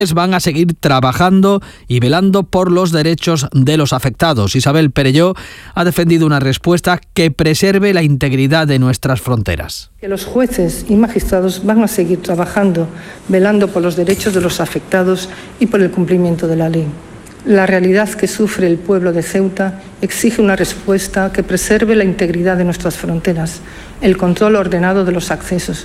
van a seguir trabajando y velando por los derechos de los afectados. Isabel Perelló ha defendido una respuesta que preserve la integridad de nuestras fronteras. Que los jueces y magistrados van a seguir trabajando, velando por los derechos de los afectados y por el cumplimiento de la ley. La realidad que sufre el pueblo de Ceuta exige una respuesta que preserve la integridad de nuestras fronteras, el control ordenado de los accesos.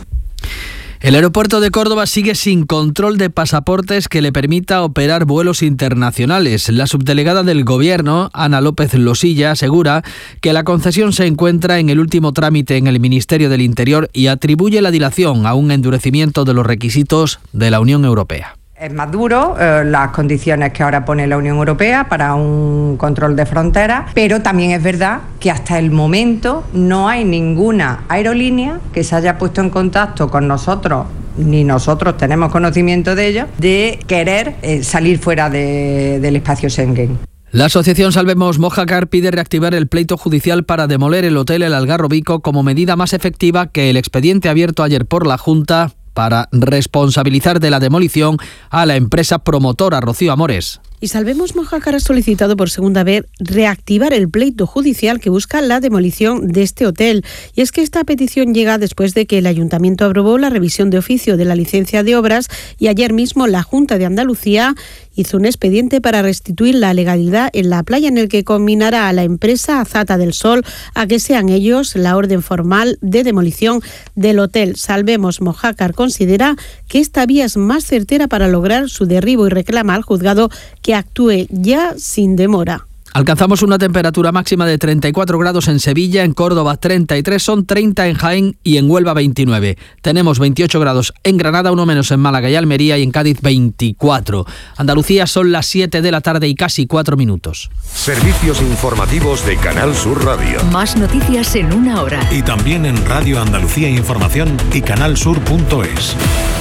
El aeropuerto de Córdoba sigue sin control de pasaportes que le permita operar vuelos internacionales. La subdelegada del Gobierno, Ana López Losilla, asegura que la concesión se encuentra en el último trámite en el Ministerio del Interior y atribuye la dilación a un endurecimiento de los requisitos de la Unión Europea. Es más duro las condiciones que ahora pone la Unión Europea para un control de fronteras, pero también es verdad que hasta el momento no hay ninguna aerolínea que se haya puesto en contacto con nosotros, ni nosotros tenemos conocimiento de ello, de querer salir fuera del espacio Schengen. La asociación Salvemos Mojácar pide reactivar el pleito judicial para demoler el hotel El Algarrobico como medida más efectiva que el expediente abierto ayer por la Junta para responsabilizar de la demolición a la empresa promotora Rocío Amores. Y Salvemos Mojácar ha solicitado por segunda vez reactivar el pleito judicial que busca la demolición de este hotel. Y es que esta petición llega después de que el Ayuntamiento aprobó la revisión de oficio de la licencia de obras y ayer mismo la Junta de Andalucía hizo un expediente para restituir la legalidad en la playa, en el que combinará a la empresa Azata del Sol a que sean ellos la orden formal de demolición del hotel. Salvemos Mojácar considera que esta vía es más certera para lograr su derribo y reclama al juzgado que actúe ya sin demora. Alcanzamos una temperatura máxima de 34 grados en Sevilla, en Córdoba 33, son 30 en Jaén y en Huelva 29. Tenemos 28 grados en Granada, uno menos en Málaga y Almería, y en Cádiz 24. Andalucía son las 7 de la tarde y casi 4 minutos. Servicios informativos de Canal Sur Radio. Más noticias en una hora. Y también en Radio Andalucía Información y canalsur.es.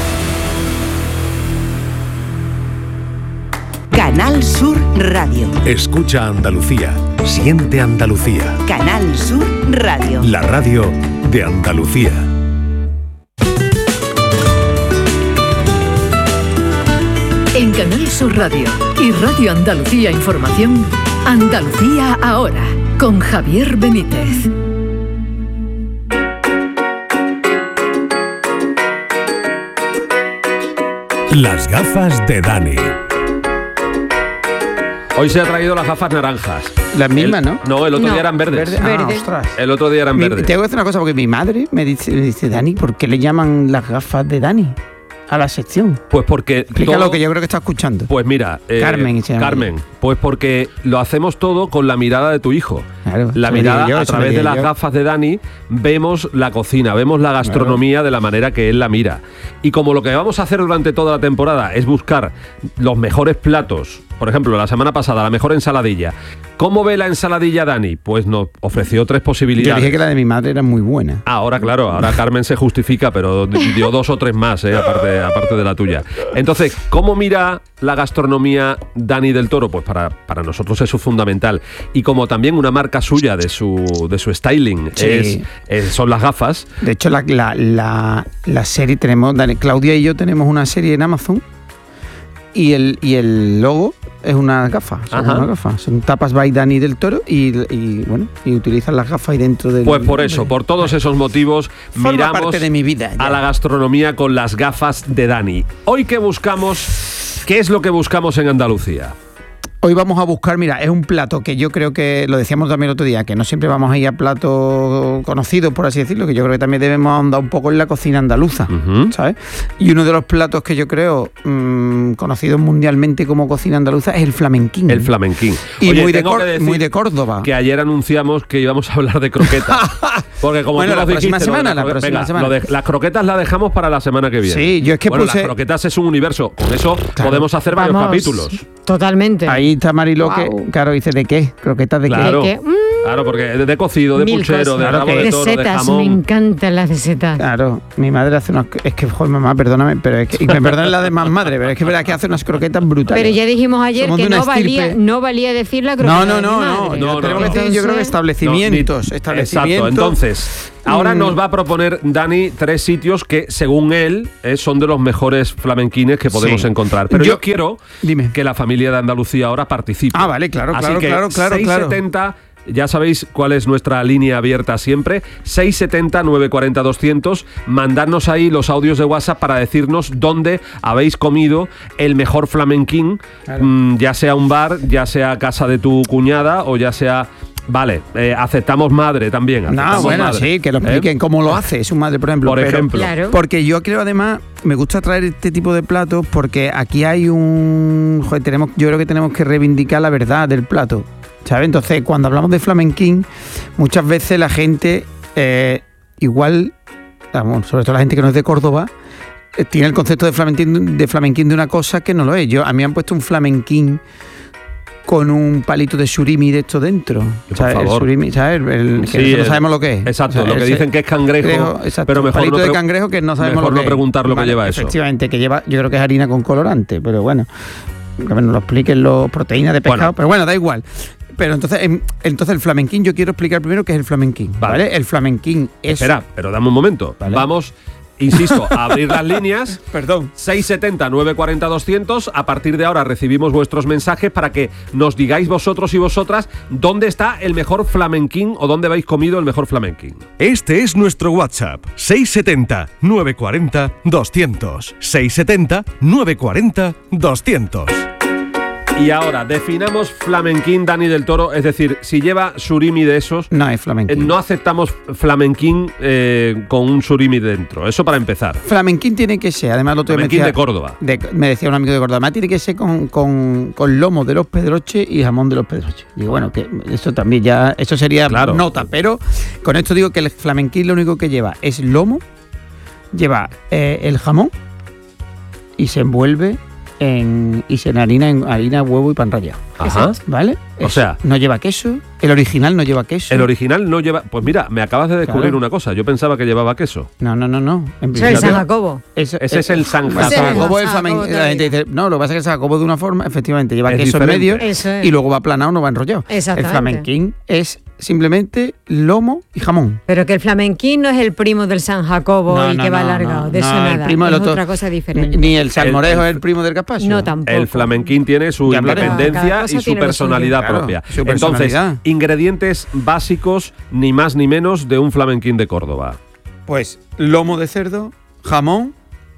Canal Sur Radio. Escucha Andalucía. Siente Andalucía. Canal Sur Radio. La radio de Andalucía. En Canal Sur Radio y Radio Andalucía Información, Andalucía ahora, con Javier Benítez. Las gafas de Dani. Hoy se ha traído las gafas naranjas. Las mismas, ¿no? No, el otro día eran verdes. Ostras. El otro día eran verdes. Tengo que decir una cosa, porque mi madre me dice, Dani, ¿por qué le llaman las gafas de Dani a la sección? Pues porque... Explica lo que yo creo que está escuchando. Pues mira... Carmen, pues porque lo hacemos todo con la mirada de tu hijo. Claro, la mirada, a través de las gafas de Dani, vemos la cocina, vemos la gastronomía de la manera que él la mira. Y como lo que vamos a hacer durante toda la temporada es buscar los mejores platos, por ejemplo, la semana pasada, la mejor ensaladilla. ¿Cómo ve la ensaladilla Dani? Pues nos ofreció 3 posibilidades. Yo dije que la de mi madre era muy buena. Ahora, claro, ahora Carmen se justifica, pero dio 2 o 3 más, aparte de la tuya. Entonces, ¿cómo mira la gastronomía Dani del Toro? Pues para nosotros eso es fundamental. Y como también una marca suya de su styling sí. Son las gafas. De hecho, la serie tenemos, Claudia y yo tenemos una serie en Amazon y el logo es una gafa. Son tapas by Dani del Toro y utilizan las gafas ahí dentro del... Pues por eso, por todos esos motivos, miramos parte de mi vida, a la gastronomía con las gafas de Dani. Hoy, ¿qué buscamos? ¿Qué es lo que buscamos en Andalucía? Hoy vamos a buscar, mira, es un plato que yo creo que, lo decíamos también el otro día, que no siempre vamos a ir a platos conocidos, por así decirlo, que yo creo que también debemos andar un poco en la cocina andaluza, ¿sabes? Y uno de los platos que yo creo conocidos mundialmente como cocina andaluza es el flamenquín. El flamenquín. Y oye, muy de Córdoba. Que ayer anunciamos que íbamos a hablar de croquetas. Porque como bueno, tú la próxima semana. Las croquetas las dejamos para la semana que viene. Sí, yo es que las croquetas es un universo. Con eso podemos hacer varios capítulos. Totalmente. Ahí está Mariló, que claro, dice ¿de qué? ¿Croquetas de qué? ¿De qué? Claro, porque de cocido, de puchero, de rabo de toro, de jamón. Me encantan las de setas. Claro, mi madre hace unas... Es que, joder, mamá, perdóname, pero es que... Y me perdonen la de más madre, pero es que es verdad que hace unas croquetas brutales. Pero ya dijimos ayer que no valía decir la croqueta. No. Tenemos que decir, yo creo que establecimientos. Exacto, entonces... Ahora nos va a proponer Dani 3 sitios que, según él, son de los mejores flamenquines que podemos encontrar. Pero yo quiero que la familia de Andalucía ahora participe. Ah, vale, claro. Así que 670... Ya sabéis cuál es nuestra línea abierta siempre, 670-940-200. Mandadnos ahí los audios de WhatsApp para decirnos dónde habéis comido el mejor flamenquín, ya sea un bar, ya sea casa de tu cuñada o ya sea... Vale, aceptamos madre también. Sí, que lo expliquen cómo lo hace su madre, por ejemplo. Claro. Porque yo creo, además, me gusta traer este tipo de platos porque aquí hay yo creo que tenemos que reivindicar la verdad del plato, ¿sabes? Entonces, cuando hablamos de flamenquín, muchas veces la gente, igual, sobre todo la gente que no es de Córdoba, tiene el concepto de flamenquín de una cosa que no lo es. A mí me han puesto un flamenquín con un palito de surimi de esto dentro. ¿Sabes? El surimi, ¿sabes? Que no sabemos lo que es. Exacto, lo que dicen que es cangrejo, pero mejor palito de cangrejo que no sabemos lo que es. Mejor no preguntar lo que lleva eso. Efectivamente, que lleva, yo creo que es harina con colorante, pero bueno, que nos lo expliquen los proteínas de pescado, pero bueno, da igual. Pero entonces el flamenquín, yo quiero explicar primero qué es el flamenquín, ¿vale? El flamenquín es... Espera, pero dame un momento. ¿Vale? Vamos, insisto, a abrir las líneas. Perdón. 670-940-200. A partir de ahora recibimos vuestros mensajes para que nos digáis vosotros y vosotras dónde está el mejor flamenquín o dónde habéis comido el mejor flamenquín. Este es nuestro WhatsApp, 670-940-200. 670-940-200. Y ahora, definamos flamenquín, Dani del Toro. Es decir, si lleva surimi de esos... No es flamenquín. No aceptamos flamenquín con un surimi dentro. Eso para empezar. Flamenquín tiene que ser, además... Flamenquín de Córdoba. Me decía un amigo de Córdoba, además tiene que ser con lomo de los Pedroches y jamón de los Pedroches. Digo, bueno, que eso también ya... Eso sería nota, pero con esto digo que el flamenquín lo único que lleva es lomo, lleva el jamón y se envuelve... y se enharina en harina, huevo y pan rallado. Ajá. ¿Vale? O sea, no lleva queso. El original no lleva queso. El original no lleva... Pues mira, me acabas de descubrir una cosa. Yo pensaba que llevaba queso. No. Es el San Jacobo. Ese es el San Jacobo. San Jacobo es el flamenquín. La gente dice, no, lo que pasa es que el San Jacobo de una forma, efectivamente, lleva queso en medio y luego va aplanado, no va enrollado. El flamenquín es simplemente lomo y jamón. Pero que el flamenquín no es el primo del San Jacobo que va alargado. De eso nada. El primo es del otro, otra cosa diferente. Ni el salmorejo es el primo del gazpacho. No, tampoco. El flamenquín tiene su independencia y su personalidad propia. Entonces, ingredientes básicos, ni más ni menos, de un flamenquín de Córdoba. Pues lomo de cerdo, jamón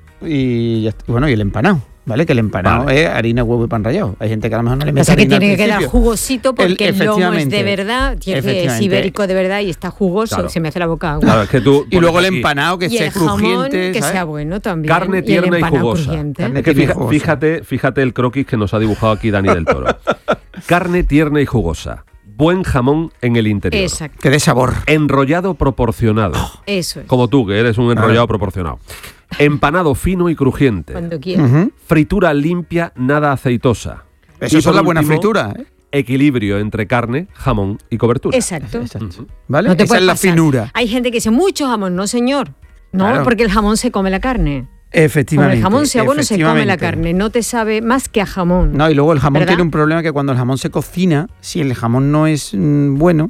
y el empanado. ¿Vale? Que el empanado es harina, huevo y pan rallado. Hay gente que a lo mejor no le mete harina. O sea, que tiene que quedar jugosito porque el lomo es de verdad, es ibérico de verdad y está jugoso. Claro. Se me hace la boca agua. Claro, es que tú y luego el empanado que sea crujiente. Que sea bueno también. Carne tierna y jugosa. Es que fíjate el croquis que nos ha dibujado aquí Dani del Toro. Carne tierna y jugosa. Buen jamón en el interior. Exacto. Que dé sabor. Enrollado proporcionado. Eso es. Como tú, que eres un enrollado proporcionado. Empanado fino y crujiente. Cuando quieras. Fritura limpia, nada aceitosa. Eso es la buena fritura, ¿eh? Equilibrio entre carne, jamón y cobertura. Exacto. ¿Vale? No te Esa es la finura. Hay gente que dice, mucho jamón. No, señor. No, porque el jamón se come la carne. Efectivamente. Cuando el jamón sea bueno, se come la carne. No te sabe más que a jamón. No, y luego el jamón, ¿verdad? Tiene un problema que cuando el jamón se cocina, si el jamón no es bueno,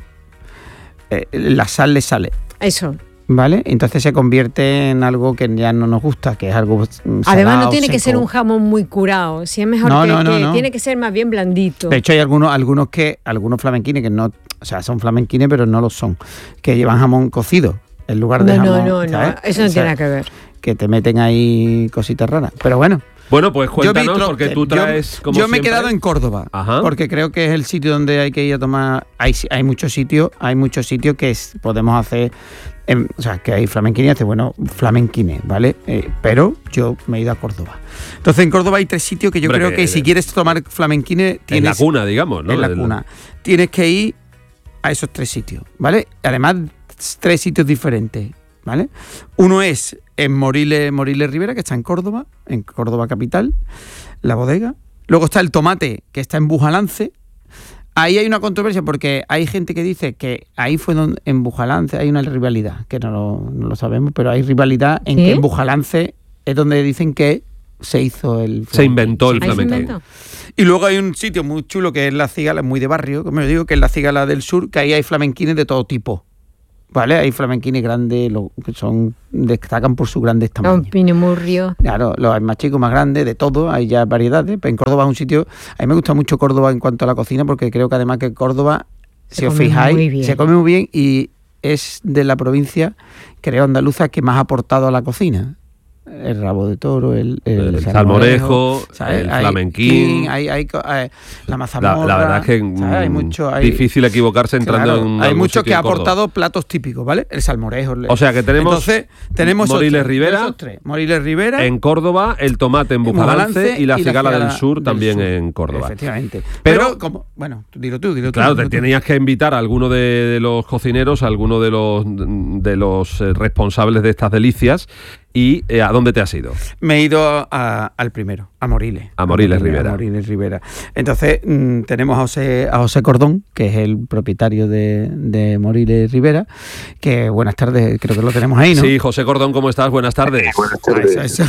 la sal le sale. Eso. ¿Vale? Entonces se convierte en algo que ya no nos gusta, que es algo salado, además no tiene seco. que ser un jamón muy curado, si es mejor no. Tiene que ser más bien blandito. De hecho hay algunos flamenquines que no, o sea, son flamenquines pero no lo son, que llevan jamón cocido en lugar de jamón. No, eso no tiene nada que ver. Que te meten ahí cositas raras, pero bueno. Bueno, pues cuéntanos, porque tú traes como yo me he siempre. quedado en Córdoba, porque creo que es el sitio donde hay que ir a tomar. Hay muchos sitios que podemos hacer. O sea, que hay flamenquines, flamenquines, ¿vale? Pero yo me he ido a Córdoba. Entonces, en Córdoba hay 3 sitios que yo creo que si quieres tomar flamenquines... En la cuna, digamos, ¿no? En la cuna. Tienes que ir a esos 3 sitios, ¿vale? Además, 3 sitios diferentes, ¿vale? Uno es en Moriles Rivera, que está en Córdoba capital, la bodega. Luego está el Tomate, que está en Bujalance. Ahí hay una controversia porque hay gente que dice que ahí fue donde en Bujalance hay una rivalidad, que no lo sabemos, pero hay rivalidad en que en Bujalance es donde dicen que se hizo el flamenquín. Se inventó el flamenquín. Y luego hay un sitio muy chulo que es La Cigala, muy de barrio, como yo digo, que es La Cigala del Sur, que ahí hay flamenquines de todo tipo. ¿vale? Hay flamenquines grandes, que destacan por sus grandes tamaños. Los pinimurrios. Claro, los hay más chicos, más grandes, de todo, hay ya variedades. En Córdoba es un sitio, a mí me gusta mucho Córdoba en cuanto a la cocina, porque creo que además que Córdoba, si os fijáis, se come muy bien y es de la provincia, creo, andaluza, que más ha aportado a la cocina. El rabo de toro, el salmorejo, el flamenquín, la mazamorra. La verdad es que difícil equivocarse entrando en hay muchos que ha aportado platos típicos, ¿vale? El salmorejo. O sea que tenemos Moriles Rivera, Moriles Rivera en Córdoba, el tomate en Bujalance y la cigala del Sur también en Córdoba. Efectivamente. Pero bueno, dilo tú. Claro, te tenías que invitar a alguno de los cocineros, a alguno de los responsables de estas delicias. ¿Y a dónde te has ido? Me he ido al primero, a Moriles. A Moriles Rivera. A Moriles Rivera. Entonces, tenemos a José Cordón, que es el propietario de Moriles Rivera, que buenas tardes, creo que lo tenemos ahí, ¿no? Sí, José Cordón, ¿cómo estás? Buenas tardes. Buenas tardes.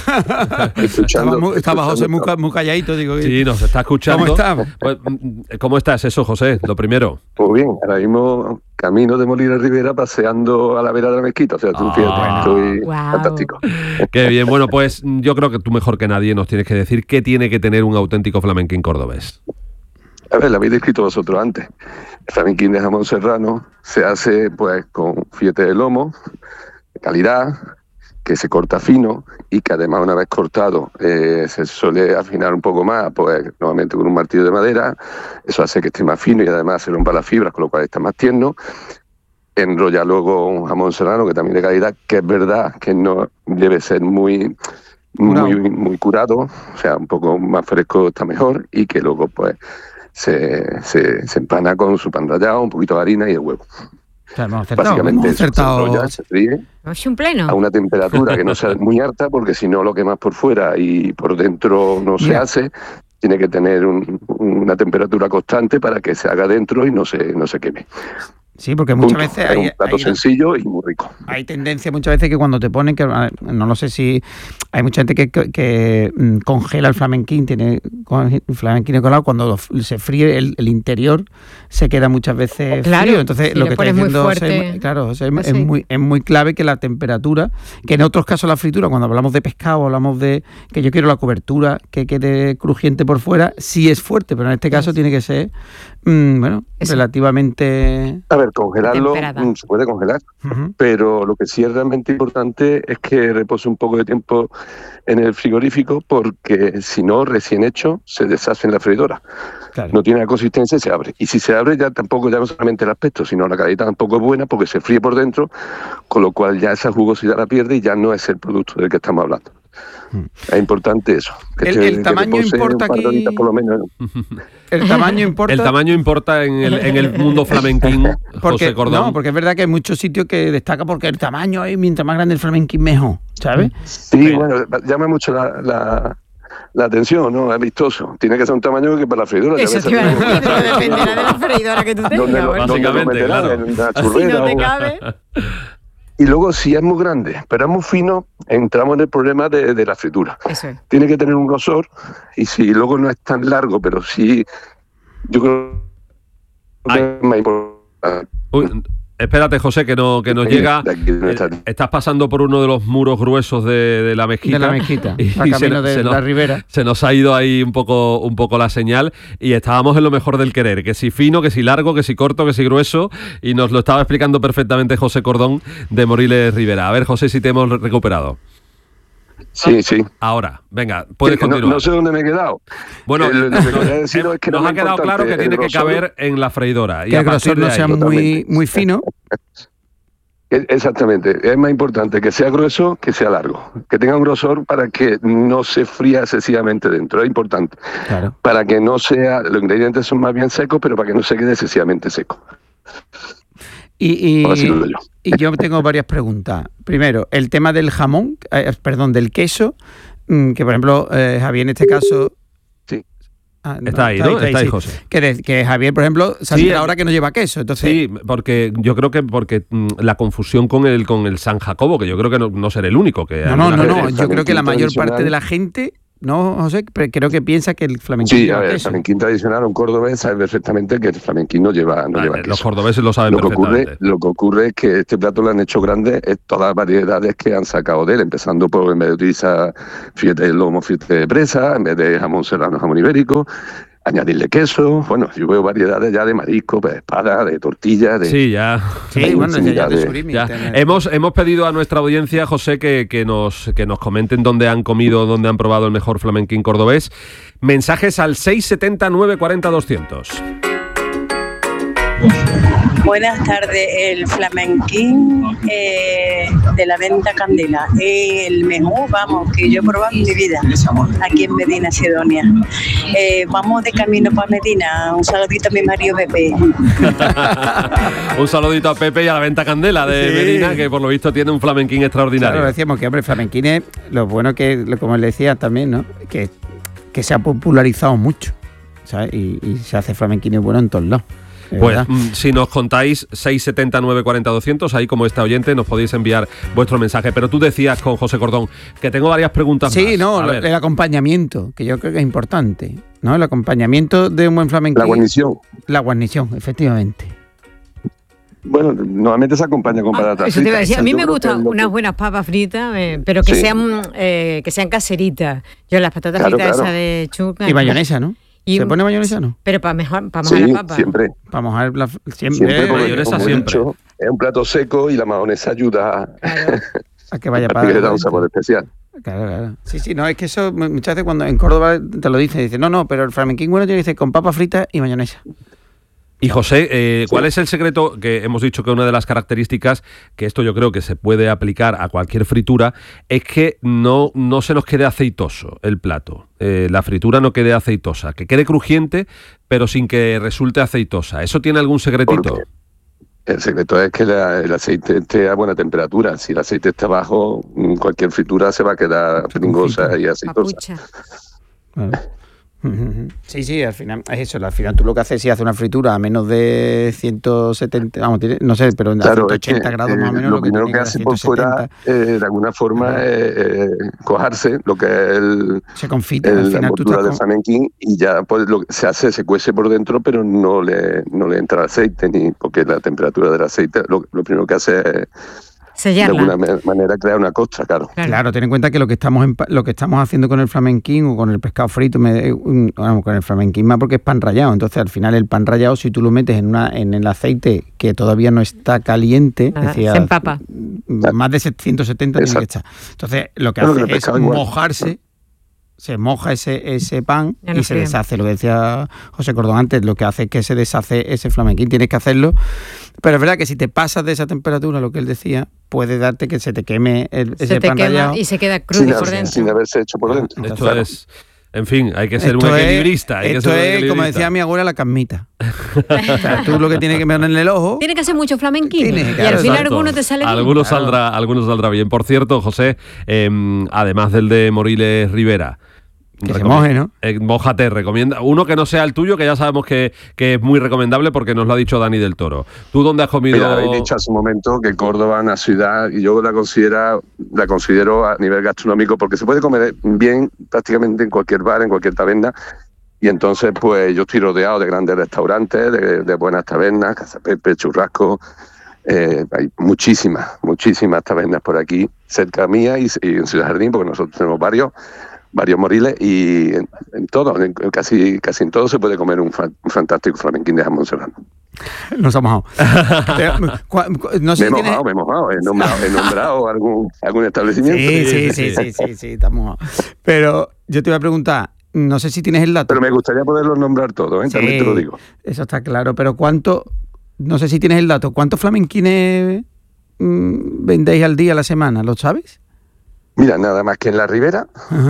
Estaba José muy calladito, digo. Sí, nos está escuchando. ¿Cómo estás? Pues, ¿cómo estás eso, José? Lo primero. Pues bien, ahora mismo camino de Moriles Rivera paseando a la vera de la mezquita. O sea, tú fíjate, estoy fantástico. Qué bien. Bueno, pues yo creo que tú mejor que nadie nos tienes que decir qué tiene que tener un auténtico flamenquín cordobés. A ver, lo habéis descrito vosotros antes. El flamenquín de jamón serrano se hace pues con filete de lomo, de calidad, que se corta fino y que además una vez cortado se suele afinar un poco más, pues normalmente con un martillo de madera. Eso hace que esté más fino y además se rompa las fibras, con lo cual está más tierno. Enrolla luego un jamón serrano que también de calidad, que es verdad que no debe ser muy curado, o sea, un poco más fresco está mejor, y que luego pues se empana con su pan rallado, un poquito de harina y el huevo. Básicamente se enrolla, se fríe a una temperatura que no sea muy alta, porque si no lo quemas por fuera y por dentro no se hace. Tiene que tener una temperatura constante para que se haga dentro y no se queme. Sí, porque muchas veces es un plato sencillo y muy rico. Hay tendencia muchas veces que cuando te ponen, que no lo sé si hay mucha gente que congela el flamenquín, tiene flamenquín colado, cuando se fríe el interior se queda muchas veces frío. Entonces si lo que está diciendo es muy clave que la temperatura, que en otros casos la fritura, cuando hablamos de pescado, hablamos de que yo quiero la cobertura, que quede crujiente por fuera, sí es fuerte, pero en este caso tiene que ser relativamente... A ver, congelarlo se puede congelar, pero lo que sí es realmente importante es que repose un poco de tiempo en el frigorífico, porque si no, recién hecho, se deshace en la freidora. Claro. No tiene la consistencia y se abre. Y si se abre ya no solamente el aspecto, sino la calidad tampoco es buena, porque se fríe por dentro, con lo cual ya esa jugosidad la pierde y ya no es el producto del que estamos hablando. Es importante eso. El tamaño importa aquí. Por lo menos. El tamaño importa. El tamaño importa en el mundo flamenquín, José Cordón. No, porque es verdad que hay muchos sitios que destaca porque el tamaño es mientras más grande el flamenquín mejor, ¿sabes? Sí, bueno, llama mucho la atención, ¿no? Es vistoso. Tiene que ser un tamaño que para la freidora. Eso te iba a decir, dependerá de la freidora que tú tengas. Básicamente, claro. Si no te cabe. Y luego, si es muy grande, pero es muy fino, entramos en el problema de la fritura. Eso es. Tiene que tener un grosor, y si luego no es tan largo, pero sí, yo creo que es más importante. Espérate, José, que nos llega. Estás pasando por uno de los muros gruesos de la mezquita. De la mezquita, a camino de la Ribera. Se nos ha ido ahí un poco la señal y estábamos en lo mejor del querer. Que si fino, que si largo, que si corto, que si grueso. Y nos lo estaba explicando perfectamente José Cordón de Moriles Rivera. A ver, José, si te hemos recuperado. Sí, sí. Ahora, venga, puedes continuar. No sé dónde me he quedado. Bueno, lo que quería decir es que nos ha quedado claro que tiene que caber en la freidora. Que el grosor no sea muy fino. Exactamente. Es más importante que sea grueso que sea largo. Que tenga un grosor para que no se fría excesivamente dentro. Es importante. Claro. Para que no sea... Los ingredientes son más bien secos, pero para que no se quede excesivamente seco. Y yo tengo varias preguntas. Primero, el tema del jamón, del queso, que por ejemplo, Javier en este caso... Sí. Está ahí, ¿no? Está ahí, José. Que Javier, por ejemplo, sale ahora que no lleva queso. Entonces... Sí, porque yo creo que la confusión con el San Jacobo, que yo creo que no seré el único. Que no. Yo creo que la mayor parte de la gente ¿no, José? Creo que piensa que el flamenquín... Sí, a ver, el flamenquín tradicional, un cordobés sabe perfectamente que el flamenquín no lleva queso. Los cordobeses lo saben perfectamente. Lo que ocurre es que este plato lo han hecho grande en todas las variedades que han sacado de él, empezando por, en vez de utilizar filete de lomo, filete de presa, en vez de jamón serrano, jamón ibérico, añadirle queso. Bueno, yo veo variedades ya de marisco, de espada, de tortillas. Sí, ya. Sí, bueno, ya de surimi. Hemos pedido a nuestra audiencia, José, que nos comenten dónde han comido, dónde han probado el mejor flamenquín cordobés. Mensajes al 670 940 200. Buenas tardes. El flamenquín de la Venta Candela, el mejor, vamos, que yo he probado en mi vida, aquí en Medina Sidonia. Vamos de camino para Medina. Un saludito a mi marido Pepe. Un saludito a Pepe y a la Venta Candela de Medina, que por lo visto tiene un flamenquín extraordinario. Claro, decíamos que, hombre, flamenquín es lo bueno que, como le decía también, ¿no? Que se ha popularizado mucho, ¿sabes? Y se hace flamenquín bueno en todos lados. Pues si nos contáis 670 940 200, ahí como este oyente nos podéis enviar vuestro mensaje. Pero tú decías con José Cordón que tengo varias preguntas más. Sí, no, el acompañamiento, que yo creo que es importante, ¿no? El acompañamiento de un buen flamenquín. La guarnición. La guarnición, efectivamente. Bueno, normalmente se acompaña con patatas eso te iba a decir. fritas. A mí me gustan unas buenas papas fritas, pero que sean caseritas. Yo las patatas fritas esas de chuca. Y mayonesa, ¿no? ¿Se pone mayonesa, no? Pero para mojar la papa. Siempre. Para mojar siempre. Mayonesa siempre. Es un plato seco y la mayonesa ayuda a que vaya para... que le da un sabor especial. Claro. Sí, no, es que eso muchas veces cuando en Córdoba te lo dice, no, pero el flamenquín bueno tiene que ser con papas fritas y mayonesa. Y José, ¿cuál es el secreto? Que hemos dicho que una de las características, que esto yo creo que se puede aplicar a cualquier fritura, es que no se nos quede aceitoso el plato. La fritura no quede aceitosa, que quede crujiente, pero sin que resulte aceitosa. ¿Eso tiene algún secretito? Porque el secreto es que el aceite esté a buena temperatura. Si el aceite está bajo, cualquier fritura se va a quedar pringosa y aceitosa. Sí, al final es eso. Al final tú lo que haces si haces una fritura a menos de 170, vamos, no sé, pero a 180 grados más o menos. Lo primero que hace por fuera, de alguna forma, es cojarse lo que es se confita, la envoltura del flamenquín, y ya pues lo que se hace, se cuece por dentro, pero no le entra aceite, ni porque la temperatura del aceite lo primero que hace es sellarla. De alguna manera crear una costra, claro. Claro, ten en cuenta que lo que estamos haciendo con el flamenquín o con el pescado frito, con el flamenquín más porque es pan rallado. Entonces, al final, el pan rallado, si tú lo metes en el aceite que todavía no está caliente, se empapa. Más de 170 tiene que echar. Entonces, lo que hace es mojarse. Se moja ese pan y se deshace. Lo que decía José Cordón antes, lo que hace es que se deshace ese flamenquín. Tienes que hacerlo, pero es verdad que si te pasas de esa temperatura, lo que él decía, puede darte que se te queme ese pan rallado. Y se queda crudo por dentro. Sin haberse hecho por dentro. Esto claro. Es... En fin, hay que ser un equilibrista. Esto es, como decía mi abuela, la casmita. O sea, tú lo que tienes que poner en el ojo... Tiene que hacer mucho flamenquín. Y al final alguno te sale bien. Algunos saldrá bien. Por cierto, José, además del de Moriles Rivera, que se moje, ¿no? Mójate, recomienda uno que no sea el tuyo, que ya sabemos que es muy recomendable porque nos lo ha dicho Dani del Toro. ¿Tú dónde has comido? Mira, habéis dicho hace un momento que Córdoba es una ciudad, y yo la considero a nivel gastronómico, porque se puede comer bien prácticamente en cualquier bar, en cualquier taberna, y entonces pues yo estoy rodeado de grandes restaurantes, de buenas tabernas, Casa Pepe, Churrasco. Hay muchísimas tabernas por aquí cerca mía y en Ciudad Jardín, porque nosotros tenemos varios Moriles, y en todo, casi en todo se puede comer un fantástico flamenquín de jamón serrano. Nos ha mojado. No sé me he mojado. He nombrado algún establecimiento. Sí, está mojado. Pero yo te iba a preguntar, no sé si tienes el dato. Pero me gustaría poderlos nombrar todos, sí, también te lo digo. Eso está claro, pero no sé si tienes el dato, ¿cuántos flamenquines vendéis al día, a la semana? ¿Lo sabes? Mira, nada más que en la Ribera,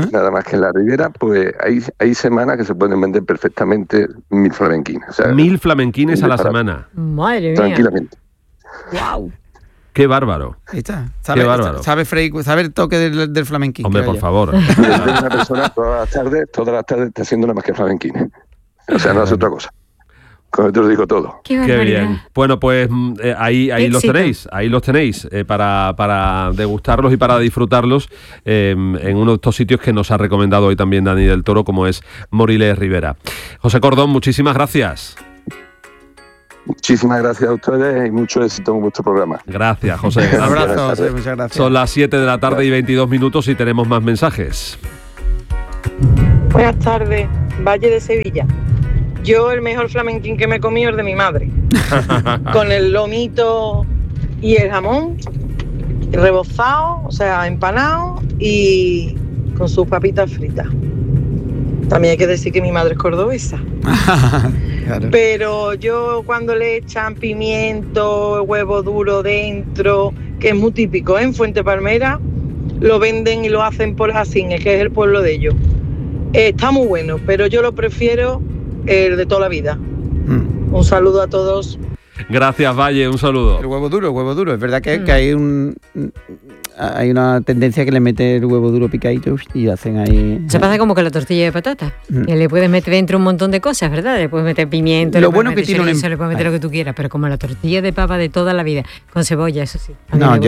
pues hay semanas que se pueden vender perfectamente 1000 flamenquines. O sea, 1000 flamenquines a la semana. Madre mía. Tranquilamente. Wow. Qué bárbaro. Ahí está. Qué bárbaro. Sabe el toque del flamenquín. Hombre, por favor. Una persona todas las tardes está haciendo nada más que flamenquines. O sea, no hace otra cosa. Con esto os digo todo. Qué bien. Bueno, pues ahí los tenéis para degustarlos y para disfrutarlos en uno de estos sitios que nos ha recomendado hoy también Dani del Toro, como es Moriles Rivera. José Cordón, muchísimas gracias. Muchísimas gracias a ustedes y mucho éxito en vuestro programa. Gracias, José. Un abrazo, José, muchas gracias. Son las 7 de la tarde y 22 minutos y tenemos más mensajes. Buenas tardes, Valle de Sevilla. Yo el mejor flamenquín que me he comido es de mi madre. Con el lomito y el jamón rebozado, o sea, empanado y con sus papitas fritas. También hay que decir que mi madre es cordobesa. Claro. Pero yo cuando le echan pimiento, huevo duro dentro, que es muy típico, en Fuente Palmera, lo venden y lo hacen por Jacines, que es el pueblo de ellos. Está muy bueno, pero yo lo prefiero el de toda la vida. Un saludo a todos. Gracias, Valle, un saludo. El huevo duro. Es verdad que hay una tendencia que le mete el huevo duro picadito y hacen ahí... Se pasa como con la tortilla de patata, que le puedes meter dentro un montón de cosas, ¿verdad? Le puedes meter pimiento, lo bueno que tiene chorizo, le puedes meter lo que tú quieras, pero como la tortilla de papa de toda la vida, con cebolla, eso sí.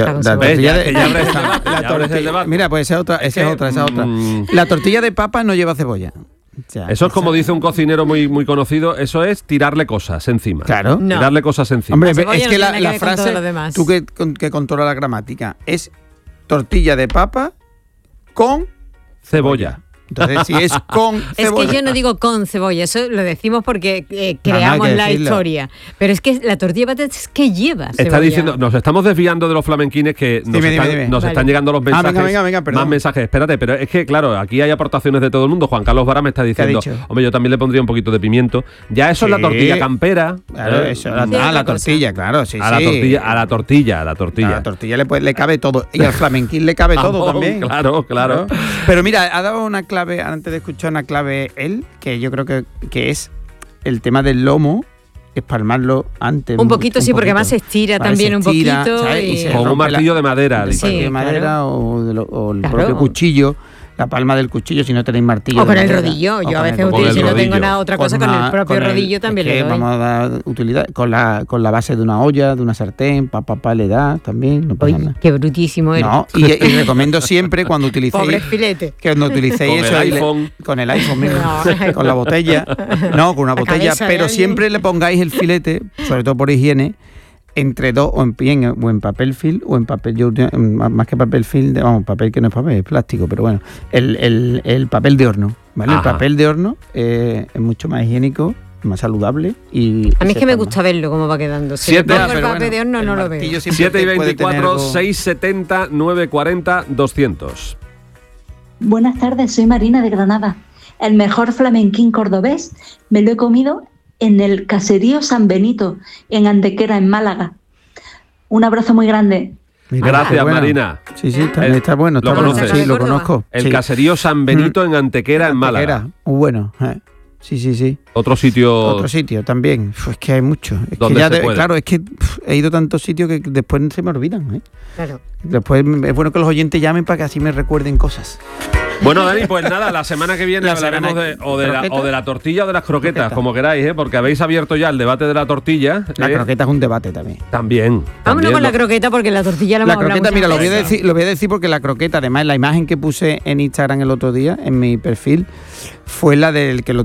Mira, pues esa es otra. La tortilla de papa no lleva cebolla. Eso es como dice un cocinero muy conocido, eso es tirarle cosas encima. Claro. Tirarle cosas encima. Hombre, es que la frase, tú que controlas la gramática, es tortilla de papa con cebolla. Entonces, si es con cebolla... Es que yo no digo con cebolla, eso lo decimos porque creamos la historia. Pero es que la tortilla de patatas es que lleva cebolla. Está diciendo, nos estamos desviando de los flamenquines que nos están llegando los mensajes. Venga, más mensajes, espérate, pero es que claro, aquí hay aportaciones de todo el mundo. Juan Carlos Vara me está diciendo, hombre, yo también le pondría un poquito de pimiento. Ya eso es la tortilla campera. Claro, eso, la tortilla, claro, sí. A la tortilla. A la tortilla le cabe todo. Y al flamenquín le cabe todo también. Claro. Pero mira, ha dado una clave, antes de escuchar una clave él, que yo creo que es el tema del lomo, espalmarlo antes. Un poquito, porque además se estira también un poquito. Con un martillo de madera. De madera o el propio cuchillo. La palma del cuchillo, si no tenéis martillo. O con el rodillo. Yo a veces utilizo, si no tengo nada otra cosa, con el propio rodillo también le doy. Vamos a dar utilidad con la base de una olla, de una sartén, papá le da también, no pasa nada. Qué brutísimo eres. No, y recomiendo siempre cuando utilicéis... Pobre filete. Que no utilicéis con eso. Con el iPhone mismo. Con la botella. No, con una botella. Pero siempre le pongáis el filete, sobre todo por higiene, entre dos, o en papel film o en papel, yo más que papel film, papel que no es papel, es plástico, pero bueno, el papel de horno, ¿vale? El papel de horno es mucho más higiénico, más saludable y... A mí es que me gusta verlo cómo va quedando. Si el papel de horno no lo veo. 7 y 24, 670 940 200. Buenas tardes, soy Marina de Granada. El mejor flamenquín cordobés me lo he comido en el caserío San Benito, en Antequera, en Málaga. Un abrazo muy grande. Gracias, Marina. Sí, está bueno. ¿Lo conoces? Sí, lo conozco. El caserío San Benito en Antequera, en Málaga. Muy bueno. Sí. Otro sitio también. Es que hay mucho. Claro, es que he ido a tantos sitios que después se me olvidan. Claro. Después es bueno que los oyentes llamen para que así me recuerden cosas. Bueno, Dani, pues nada, la semana que viene hablaremos de la tortilla o de las croquetas, como queráis, porque habéis abierto ya el debate de la tortilla. La croqueta es un debate también. También. Vámonos con la croqueta, porque la tortilla la hemos hablado. La croqueta, mira, lo voy a decir porque la croqueta, además, la imagen que puse en Instagram el otro día, en mi perfil, fue la del que lo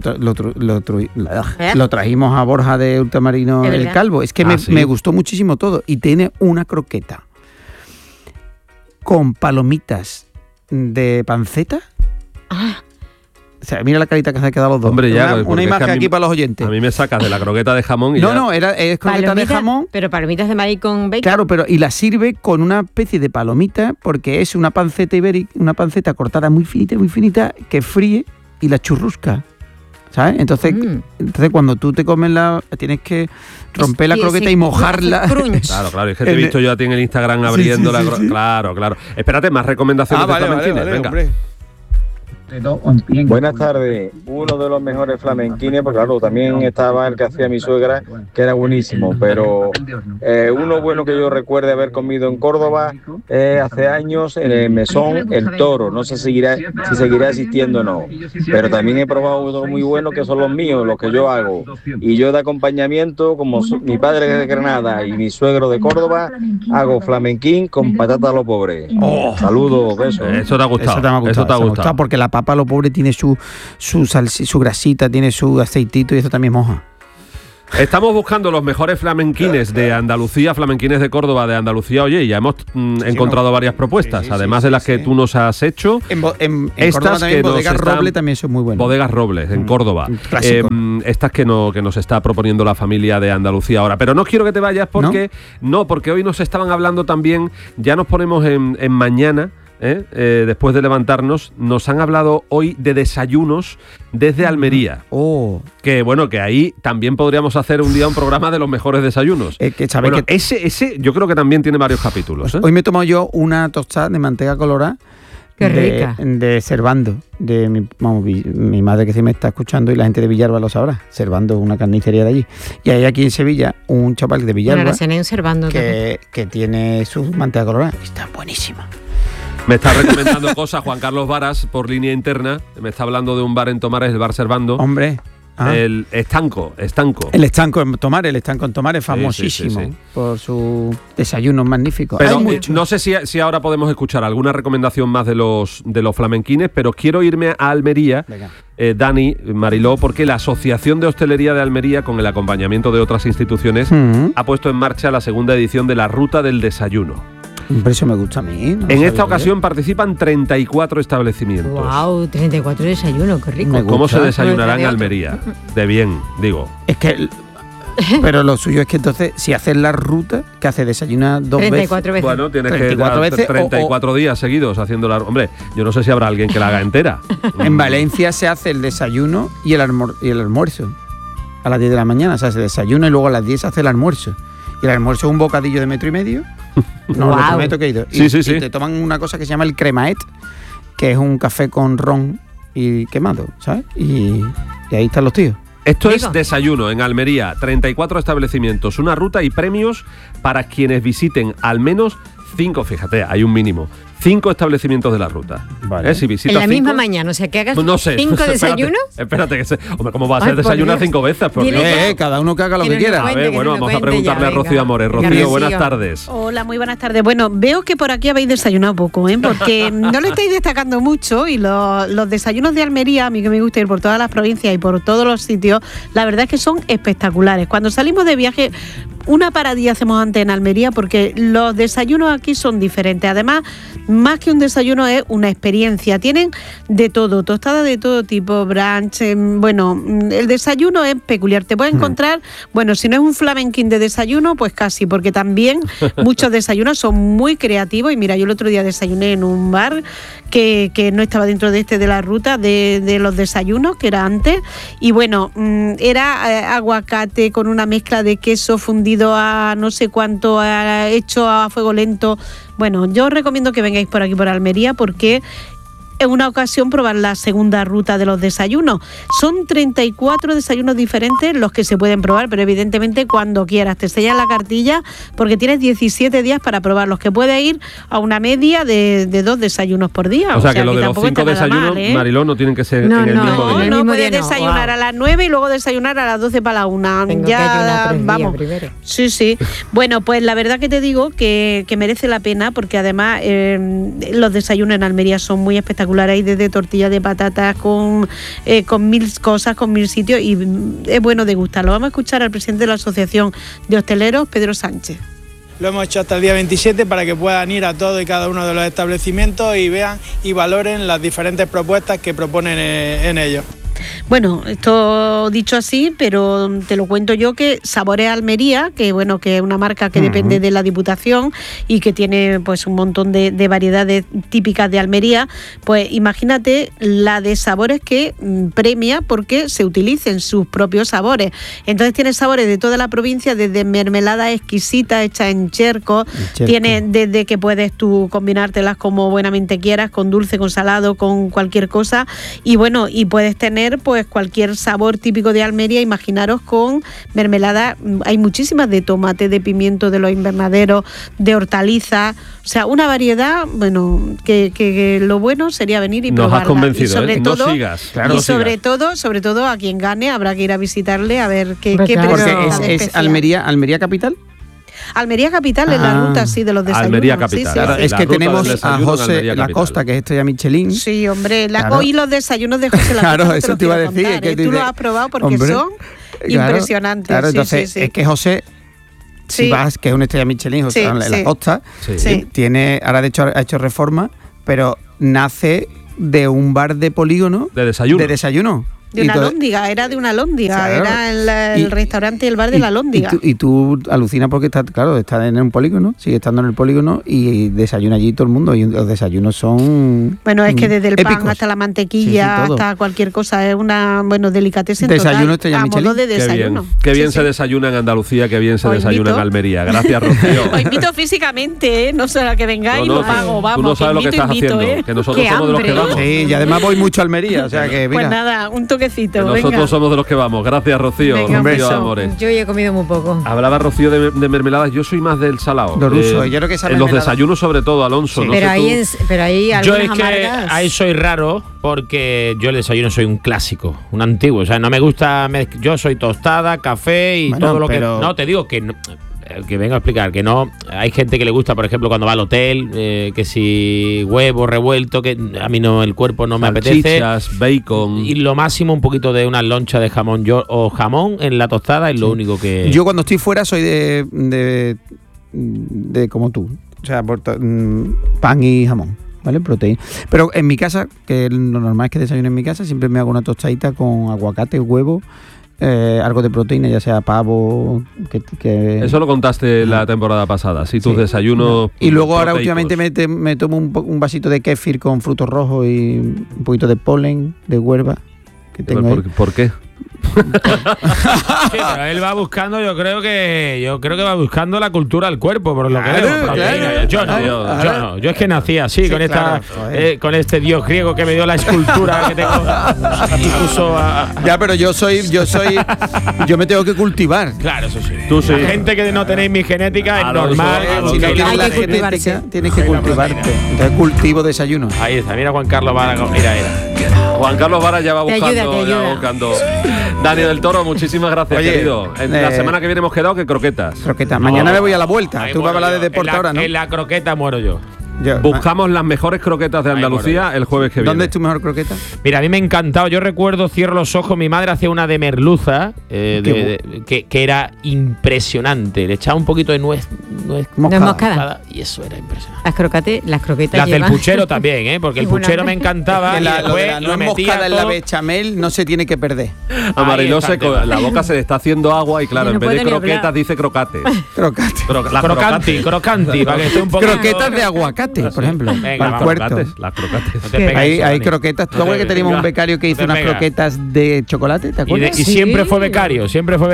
trajimos a Borja de Ultramarino el Calvo. Es que me gustó muchísimo todo. Y tiene una croqueta con palomitas de panceta. O sea, mira la carita que se ha quedado los dos. Hombre, ya, una imagen aquí para los oyentes. A mí me sacas de la croqueta de jamón y es croqueta de jamón. Pero palomitas de maíz con bacon. Claro, y la sirve con una especie de palomita, porque es una panceta ibérica, una panceta cortada muy finita, que fríe y la churrusca. ¿Sabes? Entonces cuando tú te comes tienes que romper la croqueta y mojarla. Claro, es que te he visto yo a ti en el Instagram abriendo la croqueta. Claro. Espérate, más recomendaciones de flamenquines. Venga. Hombre. Buenas tardes. Uno de los mejores flamenquines, porque claro, también estaba el que hacía mi suegra, que era buenísimo, pero uno bueno que yo recuerde haber comido en Córdoba hace años en el mesón El Toro. No sé si seguirá existiendo o no, pero también he probado uno muy bueno que son los míos, los que yo hago, y yo de acompañamiento, como mi padre es de Granada y mi suegro de Córdoba, hago flamenquín con patata a lo pobre. Saludos, besos. Eso te ha gustado. Eso te ha gustado porque la papa a lo pobre tiene su grasita, tiene su aceitito y eso también moja. Estamos buscando los mejores flamenquines de Andalucía, flamenquines de Córdoba, de Andalucía. Oye, y ya hemos encontrado varias propuestas, además de las que tú nos has hecho. En estas también, que Bodegas Roble también son muy buenas. Bodegas Robles, en Córdoba. Estas que nos está proponiendo la familia de Andalucía ahora. Pero no quiero que te vayas porque porque hoy nos estaban hablando también, ya nos ponemos en mañana. Después de levantarnos, nos han hablado hoy de desayunos desde Almería. Que bueno, que ahí también podríamos hacer un día un programa de los mejores desayunos. Ese yo creo que también tiene varios capítulos. Hoy me he tomado yo una tostada de manteca colorada. Qué rica. De Servando, de mi madre que sí me está escuchando y la gente de Villalba lo sabrá. Servando, una carnicería de allí. Y hay aquí en Sevilla un chaval de Villalba que tiene su manteca colorada. Está buenísima. Me está recomendando cosas Juan Carlos Varas por línea interna. Me está hablando de un bar en Tomares, el bar Servando. Hombre. El Estanco. El Estanco en Tomares, famosísimo por su desayuno magnífico. Pero no sé si ahora podemos escuchar alguna recomendación más de los flamenquines, pero quiero irme a Almería, Dani, Mariló, porque la Asociación de Hostelería de Almería, con el acompañamiento de otras instituciones, ha puesto en marcha la segunda edición de la Ruta del Desayuno. Eso me gusta a mí. En esta ocasión participan 34 establecimientos. ¡Wow! 34 desayunos, qué rico. ¿Cómo se desayunará en Almería? De bien, digo. Es que... Pero lo suyo es que entonces, si haces la ruta, que hace desayunar 34 veces. Bueno, tienes que dar 34 días seguidos haciendo la... Hombre, yo no sé si habrá alguien que la haga entera. En Valencia se hace el desayuno y el almuerzo. A las 10 de la mañana, o sea, se desayuna y luego a las 10 se hace el almuerzo. Y el almuerzo es un bocadillo de 1,5 metros. No, lo prometo que he ido. Y te toman una cosa que se llama el cremaet, que es un café con ron y quemado, ¿sabes? Y ahí están los tíos. Esto es desayuno en Almería, 34 establecimientos, una ruta y premios para quienes visiten al menos 5, fíjate, hay un mínimo, 5 establecimientos de la ruta. Vale. Si visitas en la misma mañana, o sea, que hagas 5 desayunos. Espérate, hombre, ¿cómo va a ser desayunar 5 veces? Cada uno que haga lo que quiera. Vamos a preguntarle a Rocío Amores. Rocío, buenas tardes. Hola, muy buenas tardes. Bueno, veo que por aquí habéis desayunado poco, porque no le estáis destacando mucho y los desayunos de Almería, a mí que me gusta ir por todas las provincias y por todos los sitios, la verdad es que son espectaculares. Cuando salimos de viaje, una paradilla hacemos antes en Almería porque los desayunos aquí son diferentes. Además, más que un desayuno es una experiencia. Tienen de todo, tostadas de todo tipo, brunch. Bueno, el desayuno es peculiar. Te puedes encontrar, bueno, si no es un flamenquín de desayuno, pues casi, porque también muchos desayunos son muy creativos. Y mira, yo el otro día desayuné en un bar que no estaba dentro de la ruta de los desayunos, que era antes. Y bueno, era aguacate con una mezcla de queso fundido a no sé cuánto, hecho a fuego lento. Bueno, yo os recomiendo que vengáis por aquí, por Almería, porque en una ocasión probar la segunda ruta de los desayunos. Son 34 desayunos diferentes los que se pueden probar, pero evidentemente cuando quieras. Te sellan la cartilla porque tienes 17 días para probarlos, que puedes ir a una media de 2 desayunos por día. O sea que lo de los 5 desayunos, mal, Mariló, no tienen que ser en el mismo día. No, puedes desayunar a las 9 y luego desayunar a las 12 para la 1. Tengo ya, vamos. Sí. Bueno, pues la verdad que te digo que merece la pena, porque además los desayunos en Almería son muy espectaculares. Hay desde tortillas de patatas con 1000 cosas, con 1000 sitios, y es bueno degustarlo. Vamos a escuchar al presidente de la Asociación de Hosteleros, Pedro Sánchez. Lo hemos hecho hasta el día 27 para que puedan ir a todos y cada uno de los establecimientos y vean y valoren las diferentes propuestas que proponen en ellos. Bueno, esto dicho así, pero te lo cuento yo que Sabores Almería, que bueno, que es una marca que depende de la Diputación y que tiene pues un montón de variedades típicas de Almería, pues imagínate la de sabores que premia porque se utilicen sus propios sabores. Entonces tiene sabores de toda la provincia, desde mermeladas exquisitas hechas en cherco, tiene desde que puedes tú combinártelas como buenamente quieras, con dulce, con salado, con cualquier cosa, y bueno, y puedes tener pues cualquier sabor típico de Almería. Imaginaros con mermelada, hay muchísimas de tomate, de pimiento, de los invernaderos, de hortalizas, o sea, una variedad, bueno, que lo bueno sería venir y probarla. Nos has convencido, y sobre todo, no sigas. Claro, y no sobre todo a quien gane habrá que ir a visitarle a ver qué presenta. ¿Es Almería capital? Almería capital es la ruta, sí, de los desayunos. Almería capital. Sí, claro, es que tenemos a José Lacosta, que es estrella Michelin. Sí, hombre, hoy los desayunos de José Lacosta. Claro, eso te iba a decir. Que tú lo has probado porque son impresionantes. Claro, entonces es que José, si vas, que es una estrella Michelin, José Lacosta, tiene, ahora de hecho ha hecho reforma, pero nace de un bar de polígono. De desayuno. De una alhóndiga, era de una alhóndiga, claro. Era el restaurante y el bar de la alhóndiga. Y tú alucinas porque está en un polígono, sigue estando en el polígono y desayuna allí todo el mundo, y los desayunos son bueno, es que desde el épicos. Pan hasta la mantequilla, hasta cualquier cosa, es una delicatessen desayuno total, a modo de desayuno. Qué bien se desayuna en Andalucía, qué bien se desayuna en Almería. Gracias, Rocío. Os invito físicamente, no será que vengáis, lo pago, vamos. Tú no sabes lo que estás haciendo, que nosotros somos de los que vamos. Sí, y además voy mucho a Almería, o sea que mira. Pues nada, un toquecito. Nosotros somos de los que vamos. Gracias, Rocío. Venga, Rocío, amores. Yo ya he comido muy poco. Hablaba Rocío de mermeladas. Yo soy más del salado. Lo ruso. Yo creo que en los desayunos, sobre todo, Alonso. Sí. No pero, sé ahí yo es amargas. Que ahí soy raro porque yo el desayuno soy un clásico, un antiguo. O sea, no me gusta. Yo soy tostada, café y todo lo que. No, te digo que no. El que venga a explicar, que no, hay gente que le gusta, por ejemplo, cuando va al hotel, que si huevo revuelto, que a mí no, el cuerpo no me apetece. Bacon. Y lo máximo un poquito de una loncha de jamón, o jamón en la tostada es lo único que. Yo cuando estoy fuera soy de como tú, o sea, pan y jamón, ¿vale? Proteína. Pero en mi casa, que lo normal es que desayune en mi casa, siempre me hago una tostadita con aguacate, huevo. Algo de proteína, ya sea pavo, que eso lo contaste la temporada pasada, si tus desayunos. Y luego ahora últimamente me tomo un vasito de kéfir con frutos rojos y un poquito de polen de huerva que tengo. ¿Por qué? Sí, pero él va buscando, yo creo que va buscando la cultura al cuerpo, por lo que veo. Claro. Yo es que nací así, con esta con este dios griego que me dio la escultura que tengo y puso Ya, pero yo me tengo que cultivar. Claro, eso sí. Tú sí. La gente que no tenéis mi genética es normal. Si no tienes la genética, tienes que cultivarte. Entonces cultivo desayuno. Ahí está, mira Juan Carlos Vara, mira. Juan Carlos Vara ya va buscando. Dani del Toro, muchísimas gracias, querido. La semana que viene hemos quedado que croquetas. Mañana me voy a la vuelta. Tú vas a hablar de deporte ahora, ¿no? En la croqueta muero yo. Buscamos las mejores croquetas de Andalucía el jueves que viene. ¿Dónde es tu mejor croqueta? Mira, a mí me ha encantado. Yo recuerdo, cierro los ojos, mi madre hacía una de merluza que era impresionante. Le echaba un poquito de nuez moscada y eso era impresionante. Las croquetas las del puchero también, porque el puchero me encantaba. La nuez moscada en la bechamel no se tiene que perder. A Mariló la boca se le está haciendo agua y claro, en vez de croquetas dice crocates. Crocanti, para que esté un poco. Croquetas de aguacate, por ejemplo. Venga, las croquetes. Hay croquetas. ¿Tú acuerdas que teníamos un becario que hizo unas croquetas de chocolate? ¿Te acuerdas? Y siempre fue becario.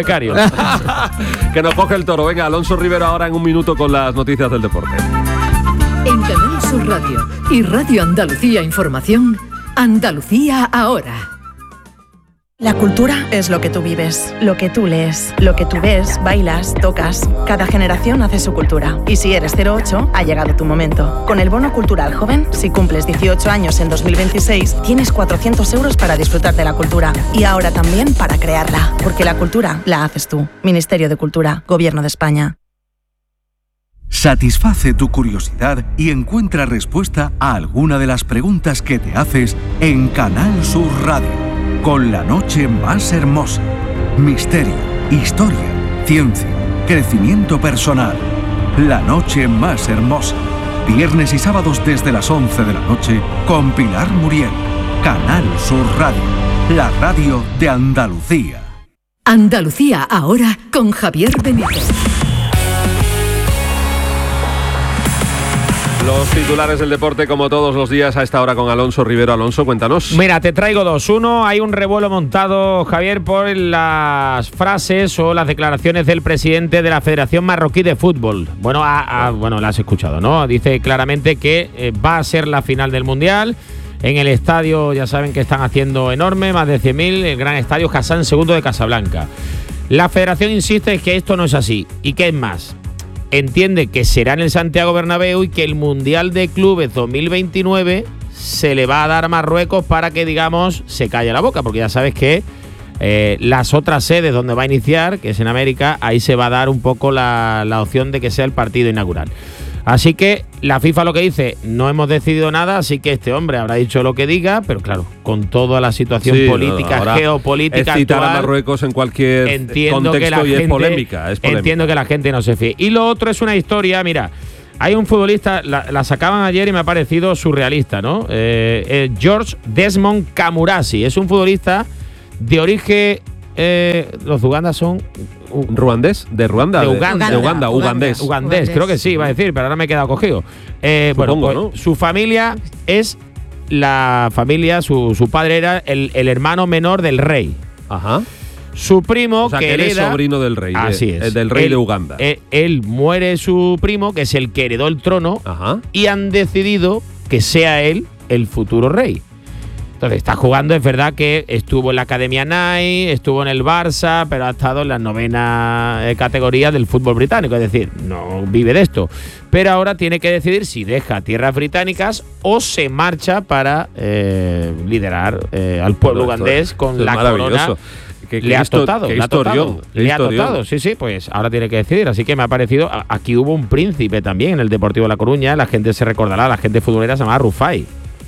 Que nos coge el toro. Venga, Alonso Rivero ahora en un minuto con las noticias del deporte. En Canal Sur Radio y Radio Andalucía Información, Andalucía ahora. La cultura es lo que tú vives, lo que tú lees, lo que tú ves, bailas, tocas. Cada generación hace su cultura. Y si eres 08, ha llegado tu momento. Con el Bono Cultural Joven, si cumples 18 años en 2026, tienes 400 euros para disfrutar de la cultura. Y ahora también para crearla. Porque la cultura la haces tú. Ministerio de Cultura, Gobierno de España. Satisface tu curiosidad y encuentra respuesta a alguna de las preguntas que te haces en Canal Sur Radio. Con la noche más hermosa. Misterio, historia, ciencia, crecimiento personal. La noche más hermosa. Viernes y sábados desde las 11 de la noche con Pilar Muriel. Canal Sur Radio. la radio de Andalucía. Andalucía ahora con Javier Benítez. Los titulares del deporte, como todos los días, a esta hora con Alonso Rivero. Alonso, cuéntanos. Mira, te traigo dos. Uno, hay un revuelo montado, Javier, por las frases o las declaraciones del presidente de la Federación Marroquí de Fútbol. Bueno, la has escuchado, ¿no? Dice claramente que va a ser la final del Mundial. En el estadio, ya saben que están haciendo enorme, más de 100.000, el gran estadio Hassan II de Casablanca. La federación insiste en que esto no es así. ¿Y qué es más? Entiende que será en el Santiago Bernabéu y que el Mundial de Clubes 2029 se le va a dar a Marruecos para que, digamos, se calle la boca, porque ya sabes que las otras sedes donde va a iniciar, que es en América, ahí se va a dar un poco la opción de que sea el partido inaugural. Así que la FIFA lo que dice, no hemos decidido nada, así que este hombre habrá dicho lo que diga, pero claro, con toda la situación política, geopolítica citar actual, a Marruecos en cualquier contexto y es polémica. Entiendo que la gente no se fíe. Y lo otro es una historia, mira, hay un futbolista, la sacaban ayer y me ha parecido surrealista, ¿no? George Desmond Kamurasi, es un futbolista de origen, los de Uganda son... ¿Ruandés? ¿De Ruanda? De Uganda. Ugandés, creo que sí, iba a decir, pero ahora me he quedado cogido. Supongo, ¿no? Su familia es la familia, su padre era el hermano menor del rey. Ajá. Su primo, o sea, que hereda, es sobrino del rey. Así es. Del rey de Uganda. Él muere su primo, que es el que heredó el trono, y han decidido que sea él el futuro rey. Entonces está jugando, es verdad que estuvo en la Academia Nike, estuvo en el Barça, pero ha estado en la 9ª categoría del fútbol británico, es decir, no vive de esto. Pero ahora tiene que decidir si deja tierras británicas o se marcha para liderar al pueblo ugandés con la corona. Le ha tocado, sí, pues ahora tiene que decidir. Así que me ha parecido, aquí hubo un príncipe también en el Deportivo de La Coruña, la gente se recordará, la gente futbolera se llamaba Rufai.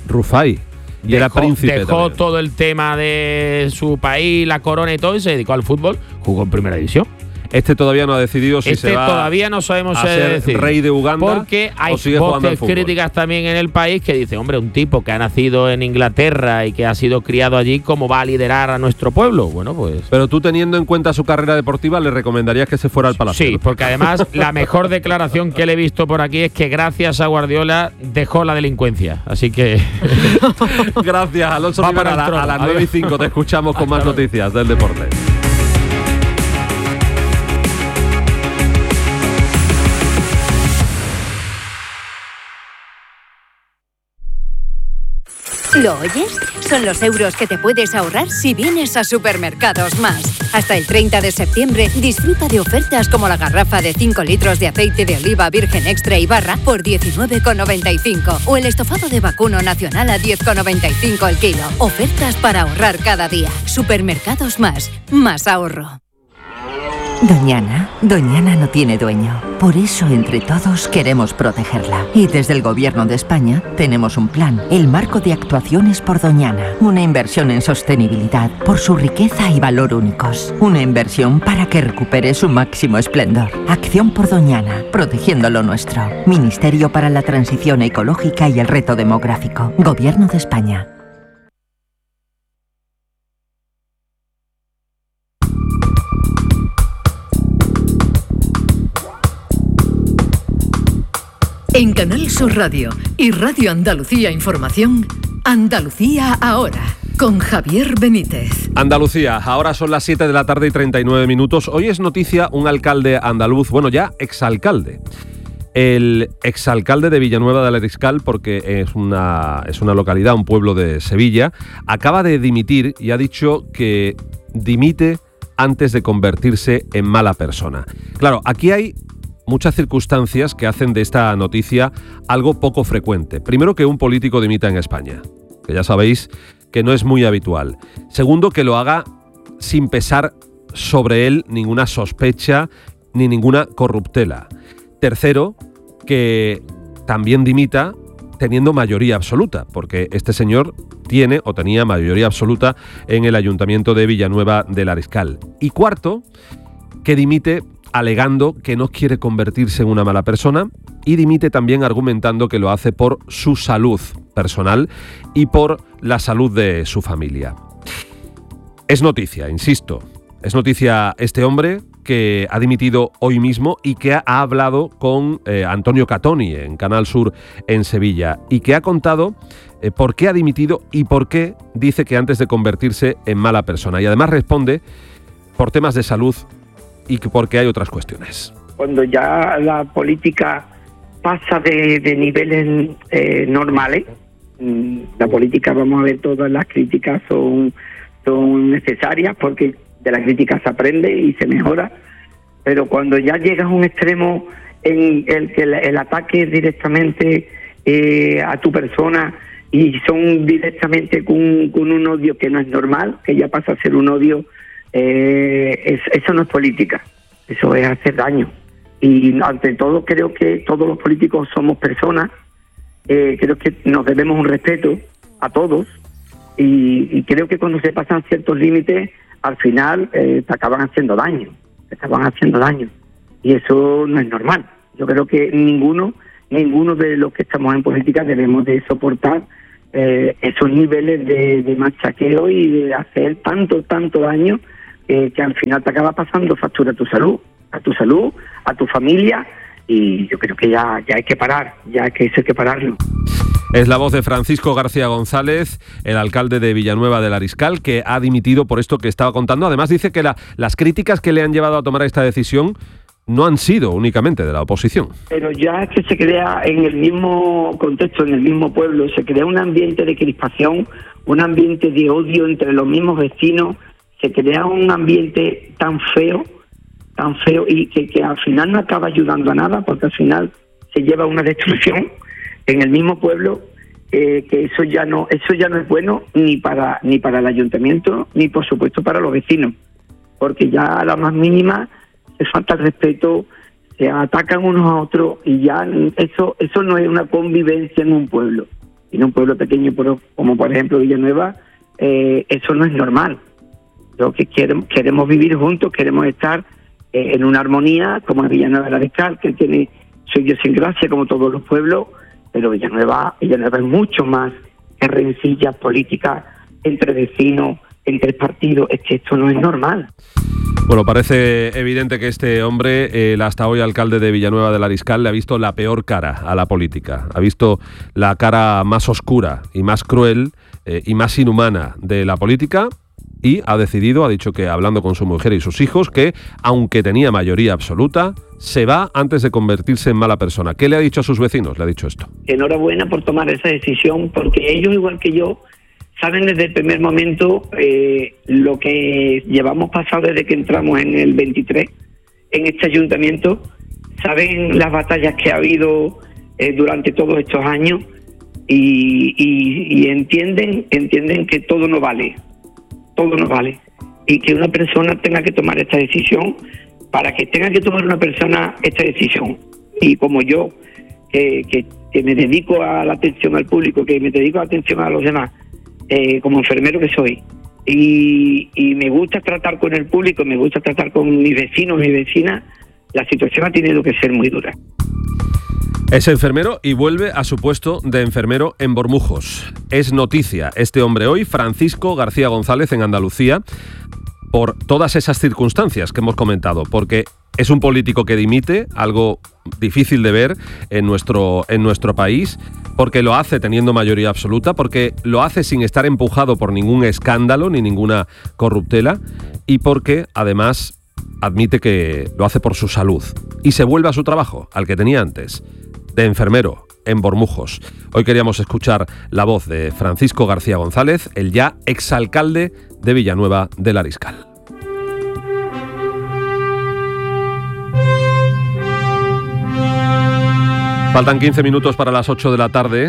Y era príncipe. Dejó también todo el tema de su país, la corona y todo, y se dedicó al fútbol. Jugó en primera división. Este todavía no ha decidido si se va todavía no sabemos a ser decir. Rey de Uganda. Porque hay voces críticas también en el país que dicen, hombre, un tipo que ha nacido en Inglaterra y que ha sido criado allí, ¿cómo va a liderar a nuestro pueblo? Bueno, pues... Pero tú, teniendo en cuenta su carrera deportiva, le recomendarías que se fuera al Palacio. Sí, porque además la mejor declaración que le he visto por aquí es que gracias a Guardiola dejó la delincuencia. Así que... Gracias, Alonso Rivera. A las 9:05 te escuchamos con más noticias del deporte. ¿Lo oyes? Son los euros que te puedes ahorrar si vienes a Supermercados Más. Hasta el 30 de septiembre disfruta de ofertas como la garrafa de 5 litros de aceite de oliva virgen extra y barra por 19,95 o el estofado de vacuno nacional a 10,95 el kilo. Ofertas para ahorrar cada día. Supermercados Más. Más ahorro. Doñana no tiene dueño. Por eso, entre todos, queremos protegerla. Y desde el Gobierno de España tenemos un plan, el Marco de Actuaciones por Doñana. Una inversión en sostenibilidad por su riqueza y valor únicos. Una inversión para que recupere su máximo esplendor. Acción por Doñana, protegiendo lo nuestro. Ministerio para la Transición Ecológica y el Reto Demográfico. Gobierno de España. En Canal Sur Radio y Radio Andalucía Información, Andalucía ahora, con Javier Benítez. Andalucía, ahora son las 7 de la tarde y 39 minutos. Hoy es noticia un alcalde andaluz, bueno, ya exalcalde. El exalcalde de Villanueva del Ariscal, porque es una localidad, un pueblo de Sevilla, acaba de dimitir y ha dicho que dimite antes de convertirse en mala persona. Claro, aquí hay muchas circunstancias que hacen de esta noticia algo poco frecuente. Primero, que un político dimita en España, que ya sabéis que no es muy habitual. Segundo, que lo haga sin pesar sobre él ninguna sospecha ni ninguna corruptela. Tercero, que también dimita teniendo mayoría absoluta, porque este señor tiene o tenía mayoría absoluta en el Ayuntamiento de Villanueva del Ariscal. Y cuarto, que dimite alegando que no quiere convertirse en una mala persona, y dimite también argumentando que lo hace por su salud personal y por la salud de su familia. Es noticia, insisto. Es noticia este hombre que ha dimitido hoy mismo y que ha hablado con Antonio Catoni en Canal Sur en Sevilla y que ha contado por qué ha dimitido y por qué dice que antes de convertirse en mala persona. Y además responde por temas de salud y porque hay otras cuestiones. Cuando ya la política pasa de niveles normales, la política, vamos a ver, todas las críticas son necesarias porque de la crítica se aprende y se mejora, pero cuando ya llegas a un extremo en el que el ataque es directamente a tu persona y son directamente con un odio que no es normal, que ya pasa a ser un odio, eso no es política, eso es hacer daño. Y ante todo creo que todos los políticos somos personas, creo que nos debemos un respeto a todos y creo que cuando se pasan ciertos límites al final te acaban haciendo daño, y eso no es normal. Yo creo que ninguno de los que estamos en política debemos de soportar esos niveles de machaqueo y de hacer tanto daño que al final te acaba pasando factura a tu salud, a tu familia, y yo creo que ya hay que parar, ya que eso hay que pararlo. Es la voz de Francisco García González, el alcalde de Villanueva del Ariscal, que ha dimitido por esto que estaba contando. Además dice que las críticas que le han llevado a tomar esta decisión no han sido únicamente de la oposición. Pero ya es que se crea en el mismo contexto, en el mismo pueblo, se crea un ambiente de crispación, un ambiente de odio entre los mismos vecinos, se crea un ambiente tan feo y que al final no acaba ayudando a nada, porque al final se lleva una destrucción en el mismo pueblo, que eso ya no es bueno ni para el ayuntamiento ni por supuesto para los vecinos, porque ya a la más mínima se falta el respeto, se atacan unos a otros y ya eso no es una convivencia en un pueblo pequeño como por ejemplo Villanueva. Eso no es normal. Lo que queremos vivir juntos, queremos estar en una armonía, como en Villanueva del Ariscal, que tiene su idiosincrasia como todos los pueblos, pero Villanueva es mucho más que rencillas políticas entre vecinos, entre partidos. Es que esto no es normal. Bueno, parece evidente que este hombre, el hasta hoy alcalde de Villanueva del Ariscal, le ha visto la peor cara a la política. Ha visto la cara más oscura y más cruel y más inhumana de la política. Y ha dicho que, hablando con su mujer y sus hijos, que, aunque tenía mayoría absoluta, se va antes de convertirse en mala persona. ¿Qué le ha dicho a sus vecinos? Le ha dicho esto. Enhorabuena por tomar esa decisión, porque ellos, igual que yo, saben desde el primer momento lo que llevamos pasado desde que entramos en el 23, en este ayuntamiento, saben las batallas que ha habido durante todos estos años y entienden que todo no vale. Y que una persona tenga que tomar esta decisión, para que tenga que tomar una persona esta decisión. Y como yo, que me dedico a la atención al público, que me dedico a la atención a los demás, como enfermero que soy, y me gusta tratar con el público, me gusta tratar con mis vecinos, mis vecinas, la situación ha tenido que ser muy dura. Es enfermero y vuelve a su puesto de enfermero en Bormujos. Es noticia este hombre hoy, Francisco García González, en Andalucía, por todas esas circunstancias que hemos comentado, porque es un político que dimite, algo difícil de ver en nuestro país, porque lo hace teniendo mayoría absoluta, porque lo hace sin estar empujado por ningún escándalo ni ninguna corruptela, y porque además admite que lo hace por su salud y se vuelve a su trabajo, al que tenía antes, de enfermero en Bormujos. Hoy queríamos escuchar la voz de Francisco García González, el ya exalcalde de Villanueva del Ariscal. Faltan 15 minutos para las 8 de la tarde.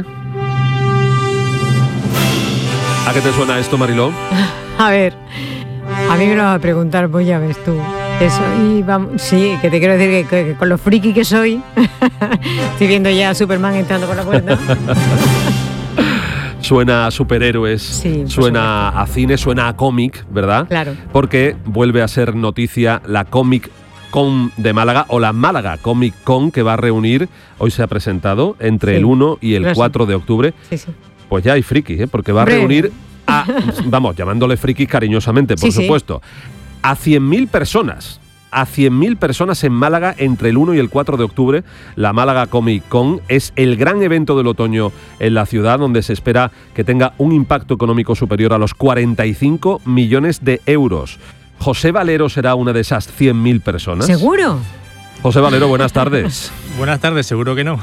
¿A qué te suena esto, Mariló? A ver, a mí me lo vas a preguntar, pues ya ves tú. Sí, que te quiero decir que con lo friki que soy, estoy viendo ya a Superman entrando por la puerta. Suena a superhéroes, sí, suena a cine, suena a cómic, ¿verdad? Claro. Porque vuelve a ser noticia la Comic Con de Málaga, o la Málaga Comic Con, que va a reunir, hoy se ha presentado, entre el 1 y el 4 de octubre. Sí, sí. Pues ya hay friki, porque va a reunir vamos, llamándole frikis cariñosamente, por supuesto, a 100.000 personas. A 100.000 personas en Málaga entre el 1 y el 4 de octubre. La Málaga Comic Con es el gran evento del otoño en la ciudad, donde se espera que tenga un impacto económico superior a los 45 millones de euros. ¿José Valero será una de esas 100.000 personas? ¿Seguro? José Valero, buenas tardes. Buenas tardes, seguro que no.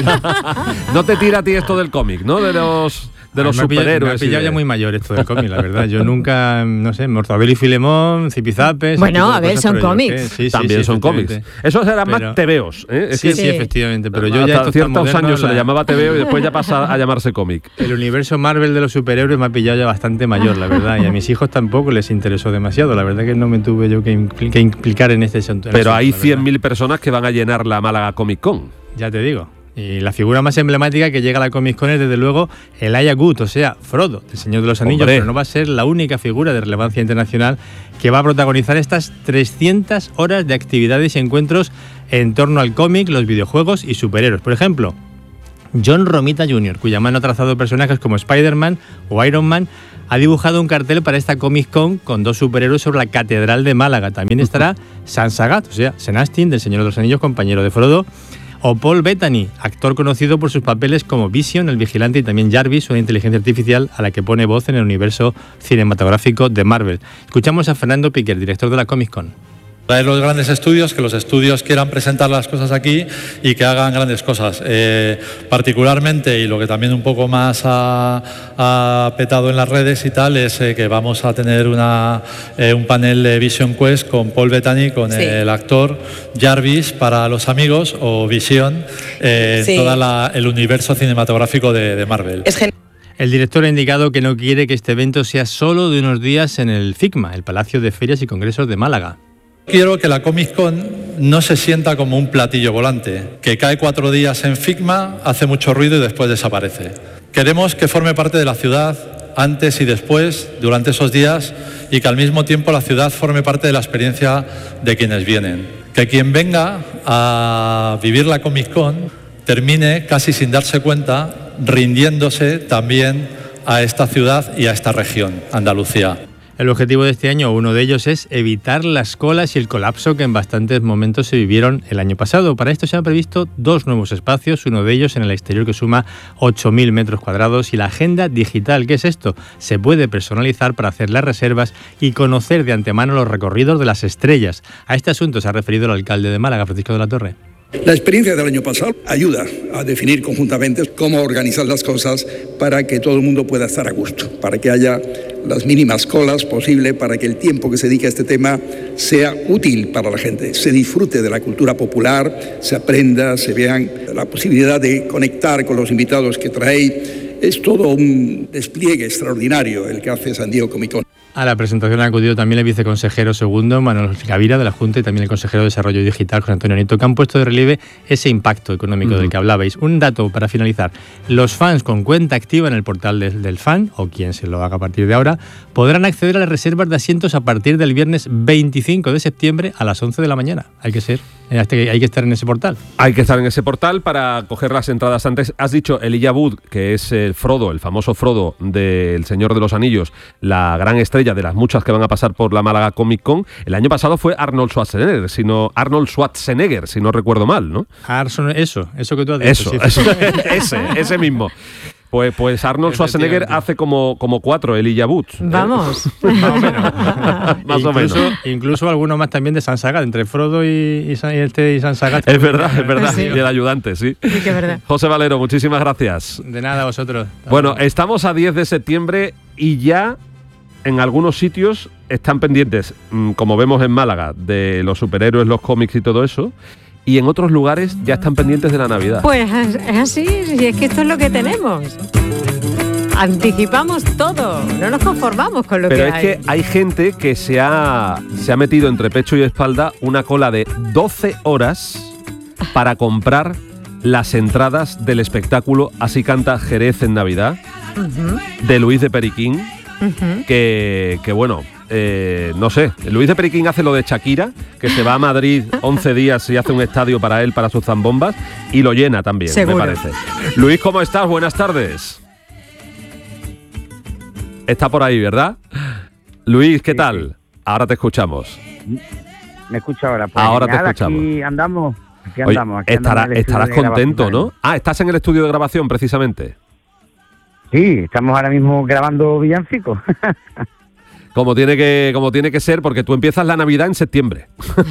No te tira a ti esto del cómic, ¿no? De los superhéroes. Me ha pillado ya muy mayor esto del cómic, la verdad. Yo nunca, no sé, Mortadelo y Filemón, Zipizapes... Bueno, a ver, son cómics. También son cómics. Esos eran más tebeos, ¿eh? Sí, efectivamente. Pero yo ya hasta ciertos años se le llamaba tebeo y después ya pasa a llamarse cómic. El universo Marvel de los superhéroes me ha pillado ya bastante mayor, la verdad. Y a mis hijos tampoco les interesó demasiado. La verdad que no me tuve yo que implicar en este asunto. Pero hay 100.000 personas que van a llenar la Málaga Comic Con. Ya te digo. Y la figura más emblemática que llega a la Comic Con es, desde luego, Elijah Wood, o sea, Frodo, el Señor de los Anillos, pero no va a ser la única figura de relevancia internacional que va a protagonizar estas 300 horas de actividades y encuentros en torno al cómic, los videojuegos y superhéroes. Por ejemplo, John Romita Jr., cuya mano ha trazado personajes como Spider-Man o Iron Man, ha dibujado un cartel para esta Comic Con con 2 superhéroes sobre la Catedral de Málaga. También estará Sansagat, o sea, Sean Astin, del Señor de los Anillos, compañero de Frodo, o Paul Bettany, actor conocido por sus papeles como Vision, el Vigilante, y también Jarvis, una inteligencia artificial a la que pone voz en el universo cinematográfico de Marvel. Escuchamos a Fernando Piquer, director de la Comic Con. Traer los grandes estudios, que los estudios quieran presentar las cosas aquí y que hagan grandes cosas. Particularmente, y lo que también un poco más ha petado en las redes y tal, es que vamos a tener un panel de Vision Quest con Paul Bettany, con el actor Jarvis para los amigos, o Vision, todo el universo cinematográfico de Marvel. El director ha indicado que no quiere que este evento sea solo de unos días en el FICMA, el Palacio de Ferias y Congresos de Málaga. Quiero que la Comic Con no se sienta como un platillo volante, que cae 4 días en FICMA, hace mucho ruido y después desaparece. Queremos que forme parte de la ciudad antes y después, durante esos días, y que al mismo tiempo la ciudad forme parte de la experiencia de quienes vienen. Que quien venga a vivir la Comic Con termine, casi sin darse cuenta, rindiéndose también a esta ciudad y a esta región, Andalucía. El objetivo de este año, uno de ellos, es evitar las colas y el colapso que en bastantes momentos se vivieron el año pasado. Para esto se han previsto 2 nuevos espacios, uno de ellos en el exterior que suma 8.000 metros cuadrados, y la agenda digital. ¿Qué es esto? Se puede personalizar para hacer las reservas y conocer de antemano los recorridos de las estrellas. A este asunto se ha referido el alcalde de Málaga, Francisco de la Torre. La experiencia del año pasado ayuda a definir conjuntamente cómo organizar las cosas para que todo el mundo pueda estar a gusto, para que haya las mínimas colas posible, para que el tiempo que se dedique a este tema sea útil para la gente, se disfrute de la cultura popular, se aprenda, se vean la posibilidad de conectar con los invitados que traéis. Es todo un despliegue extraordinario el que hace San Diego Comic Con. A la presentación ha acudido también el viceconsejero segundo, Manuel Gavira, de la Junta, y también el consejero de Desarrollo Digital, José Antonio Nieto, que han puesto de relieve ese impacto económico del que hablabais. Un dato para finalizar: los fans con cuenta activa en el portal del fan, o quien se lo haga a partir de ahora, podrán acceder a las reservas de asientos a partir del viernes 25 de septiembre a las 11 de la mañana. Hay que estar en ese portal. Hay que estar en ese portal para coger las entradas antes. Has dicho Elijah Wood, que es el Frodo, el famoso Frodo del Señor de los Anillos, la gran estrella de las muchas que van a pasar por la Málaga Comic Con. El año pasado fue Arnold Schwarzenegger, si no recuerdo mal, ¿no? Eso que tú has dicho. Ese mismo. Pues Arnold Schwarzenegger hace como 4 Elijah Wood. Vamos. Más o menos. Incluso alguno más también de Sansagat, entre Frodo y Sansagat. Es verdad. Sí. Y el ayudante, sí. Sí, que es verdad. José Valero, muchísimas gracias. De nada, a vosotros. Bueno, estamos a 10 de septiembre y ya en algunos sitios están pendientes, como vemos en Málaga, de los superhéroes, los cómics y todo eso. Y en otros lugares ya están pendientes de la Navidad. Pues es así, y es que esto es lo que tenemos. Anticipamos todo, no nos conformamos con lo que hay. Pero es que hay gente que se ha metido entre pecho y espalda una cola de 12 horas para comprar las entradas del espectáculo Así canta Jerez en Navidad, de Luis de Periquín, que bueno... no sé, Luis de Periquín hace lo de Shakira, que se va a Madrid 11 días y hace un estadio para él, para sus zambombas, y lo llena también, seguro. Me parece. Luis, ¿cómo estás? Buenas tardes. Está por ahí, ¿verdad? Luis, ¿qué tal? Ahora te escuchamos. ¿Me escucha ahora? Pues ahora te escuchamos. Aquí andamos. Oye, estarás contento, ¿no? ¿Estás en el estudio de grabación, precisamente? Sí, estamos ahora mismo grabando villancicos. Como tiene que ser, porque tú empiezas la Navidad en septiembre.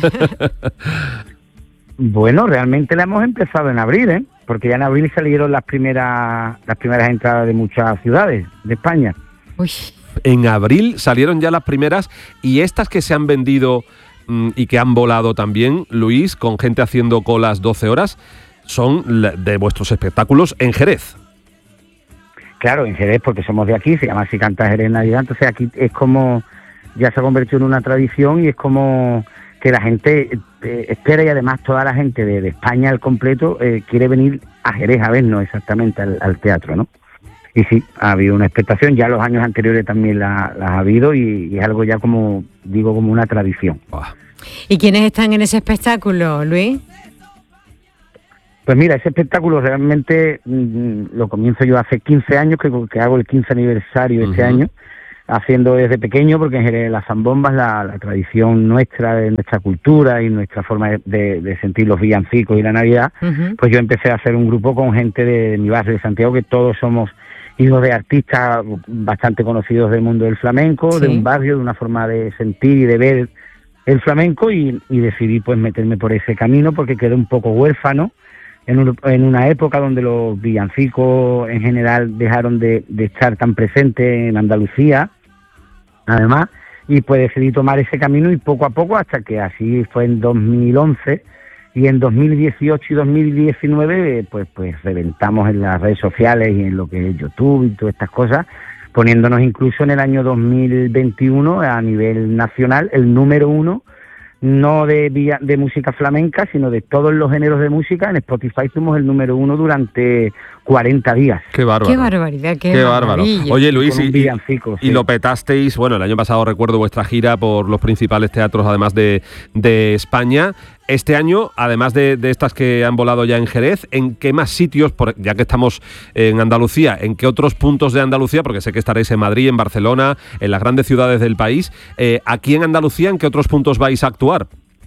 Bueno, realmente la hemos empezado en abril, ¿eh? Porque ya en abril salieron las primeras entradas de muchas ciudades de España. Uy. En abril salieron ya las primeras, y estas que se han vendido y que han volado también, Luis, con gente haciendo colas 12 horas, son de vuestros espectáculos en Jerez. Claro, en Jerez, porque somos de aquí, se llama Así Canta Jerez Navidad, entonces aquí es como, ya se ha convertido en una tradición y es como que la gente espera, y además toda la gente de España al completo quiere venir a Jerez a vernos exactamente al teatro, ¿no? Y sí, ha habido una expectación, ya los años anteriores también las ha habido y es algo ya como una tradición. ¿Y quiénes están en ese espectáculo, Luis? Pues mira, ese espectáculo realmente lo comienzo yo hace 15 años, que hago el 15 aniversario este año, haciendo desde pequeño, porque en Jerez la zambomba es la tradición nuestra, de nuestra cultura y nuestra forma de sentir los villancicos y la Navidad. Pues yo empecé a hacer un grupo con gente de mi barrio de Santiago, que todos somos hijos de artistas bastante conocidos del mundo del flamenco, de un barrio, de una forma de sentir y de ver el flamenco, y decidí pues meterme por ese camino, porque quedé un poco huérfano en una época donde los villancicos en general dejaron de estar tan presentes en Andalucía, además, y pues decidí tomar ese camino, y poco a poco, hasta que así fue en 2011, y en 2018 y 2019 pues reventamos en las redes sociales y en lo que es YouTube y todas estas cosas, poniéndonos incluso en el año 2021 a nivel nacional el número 1, no de música flamenca, sino de todos los géneros de música. En Spotify fuimos el número 1 durante 40 días. ¡Qué bárbaro! ¡Qué barbaridad! ¡Qué bárbaro! Oye, Luis, y lo petasteis. Bueno, el año pasado recuerdo vuestra gira por los principales teatros, además de España. Este año, además de estas que han volado ya en Jerez, ¿en qué más sitios, ya que estamos en Andalucía, en qué otros puntos de Andalucía, porque sé que estaréis en Madrid, en Barcelona, en las grandes ciudades del país, aquí en Andalucía, ¿en qué otros puntos vais a actuar?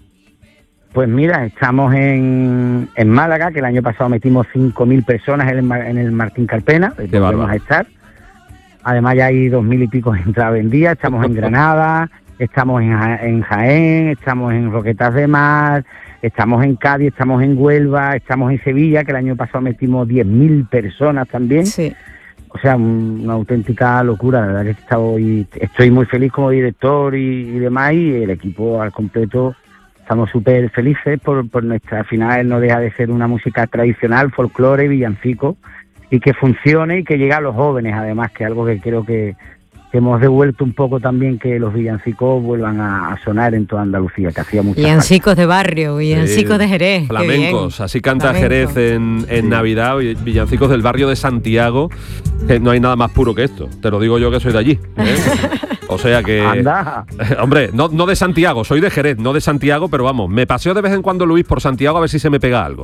Pues mira, estamos en Málaga, que el año pasado metimos 5.000 personas en el Martín Carpena, donde vamos a estar. Además ya hay 2.000 y pico entradas vendidas. Estamos en Granada, estamos en Jaén, estamos en Roquetas de Mar, estamos en Cádiz, estamos en Huelva, estamos en Sevilla, que el año pasado metimos 10.000 personas también. Sí. O sea, una auténtica locura. La verdad que estoy muy feliz como director y demás, y el equipo al completo estamos súper felices por nuestra, al final no deja de ser una música tradicional, folclore, villancico, y que funcione y que llegue a los jóvenes, además, que es algo que creo que hemos devuelto un poco también, que los villancicos vuelvan a sonar en toda Andalucía, que hacía mucho. Villancicos de barrio, villancicos de Jerez. Flamencos, así canta Jerez en Navidad, villancicos del barrio de Santiago, que no hay nada más puro que esto, te lo digo yo que soy de allí, ¿eh? O sea que... ¡Anda! Hombre, no de Santiago, soy de Jerez, no de Santiago, pero vamos, me paseo de vez en cuando, Luis, por Santiago a ver si se me pega algo.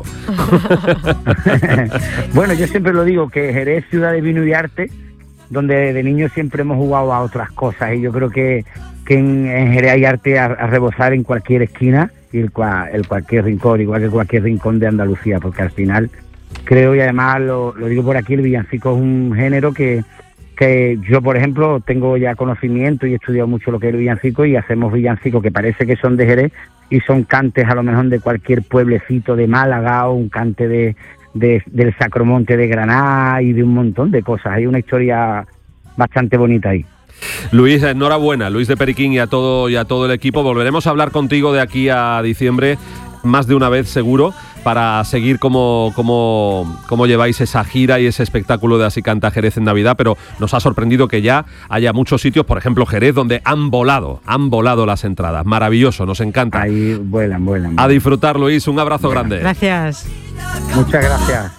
Bueno, yo siempre lo digo, que Jerez, ciudad de vino y arte, donde de niños siempre hemos jugado a otras cosas, y yo creo que en Jerez hay arte a rebosar en cualquier esquina y el cualquier rincón, igual que cualquier rincón de Andalucía, porque al final creo, y además lo digo por aquí, el villancico es un género que yo, por ejemplo, tengo ya conocimiento y he estudiado mucho lo que es el villancico, y hacemos villancicos que parece que son de Jerez y son cantes a lo mejor de cualquier pueblecito de Málaga, o un cante del Sacromonte de Granada, y de un montón de cosas. Hay una historia bastante bonita ahí. Luis, enhorabuena, Luis de Periquín, y a todo el equipo. Volveremos a hablar contigo de aquí a diciembre, más de una vez seguro, para seguir cómo lleváis esa gira y ese espectáculo de Así Canta Jerez en Navidad, pero nos ha sorprendido que ya haya muchos sitios, por ejemplo Jerez, donde han volado las entradas. Maravilloso, nos encanta. Ahí vuelan. A disfrutar, Luis, un abrazo grande. Gracias. Muchas gracias.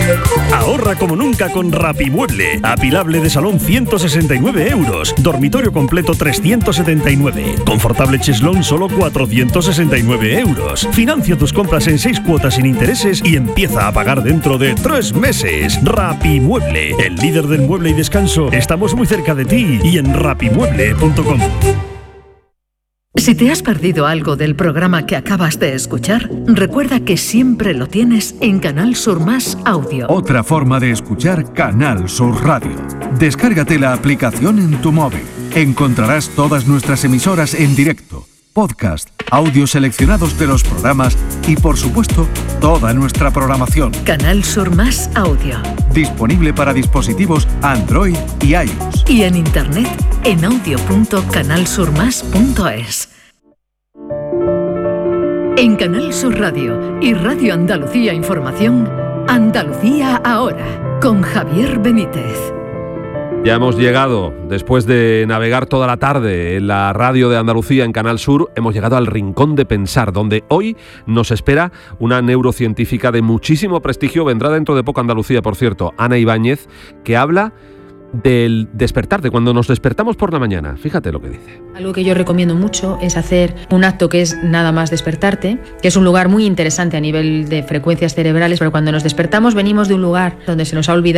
Ahorra como nunca con Rapimueble. Apilable de salón 169 euros. Dormitorio completo 379. Confortable cheslón solo 469 euros. Financia tus compras en 6 cuotas sin intereses y empieza a pagar dentro de 3 meses. Rapimueble, el líder del mueble y descanso. Estamos muy cerca de ti y en rapimueble.com. Si te has perdido algo del programa que acabas de escuchar, recuerda que siempre lo tienes en Canal Sur Más Audio. Otra forma de escuchar Canal Sur Radio. Descárgate la aplicación en tu móvil. Encontrarás todas nuestras emisoras en directo, podcast, audios seleccionados de los programas y, por supuesto, toda nuestra programación. Canal Sur Más Audio. Disponible para dispositivos Android y iOS. Y en internet en audio.canalsurmas.es. En Canal Sur Radio y Radio Andalucía Información, Andalucía Ahora, con Javier Benítez. Ya hemos llegado, después de navegar toda la tarde en la radio de Andalucía en Canal Sur, hemos llegado al Rincón de Pensar, donde hoy nos espera una neurocientífica de muchísimo prestigio. Vendrá dentro de poco a Andalucía, por cierto, Ana Ibáñez, que habla del despertar, de cuando nos despertamos por la mañana. Fíjate lo que dice. Algo que yo recomiendo mucho es hacer un acto que es nada más despertarte, que es un lugar muy interesante a nivel de frecuencias cerebrales, pero cuando nos despertamos venimos de un lugar donde se nos ha olvidado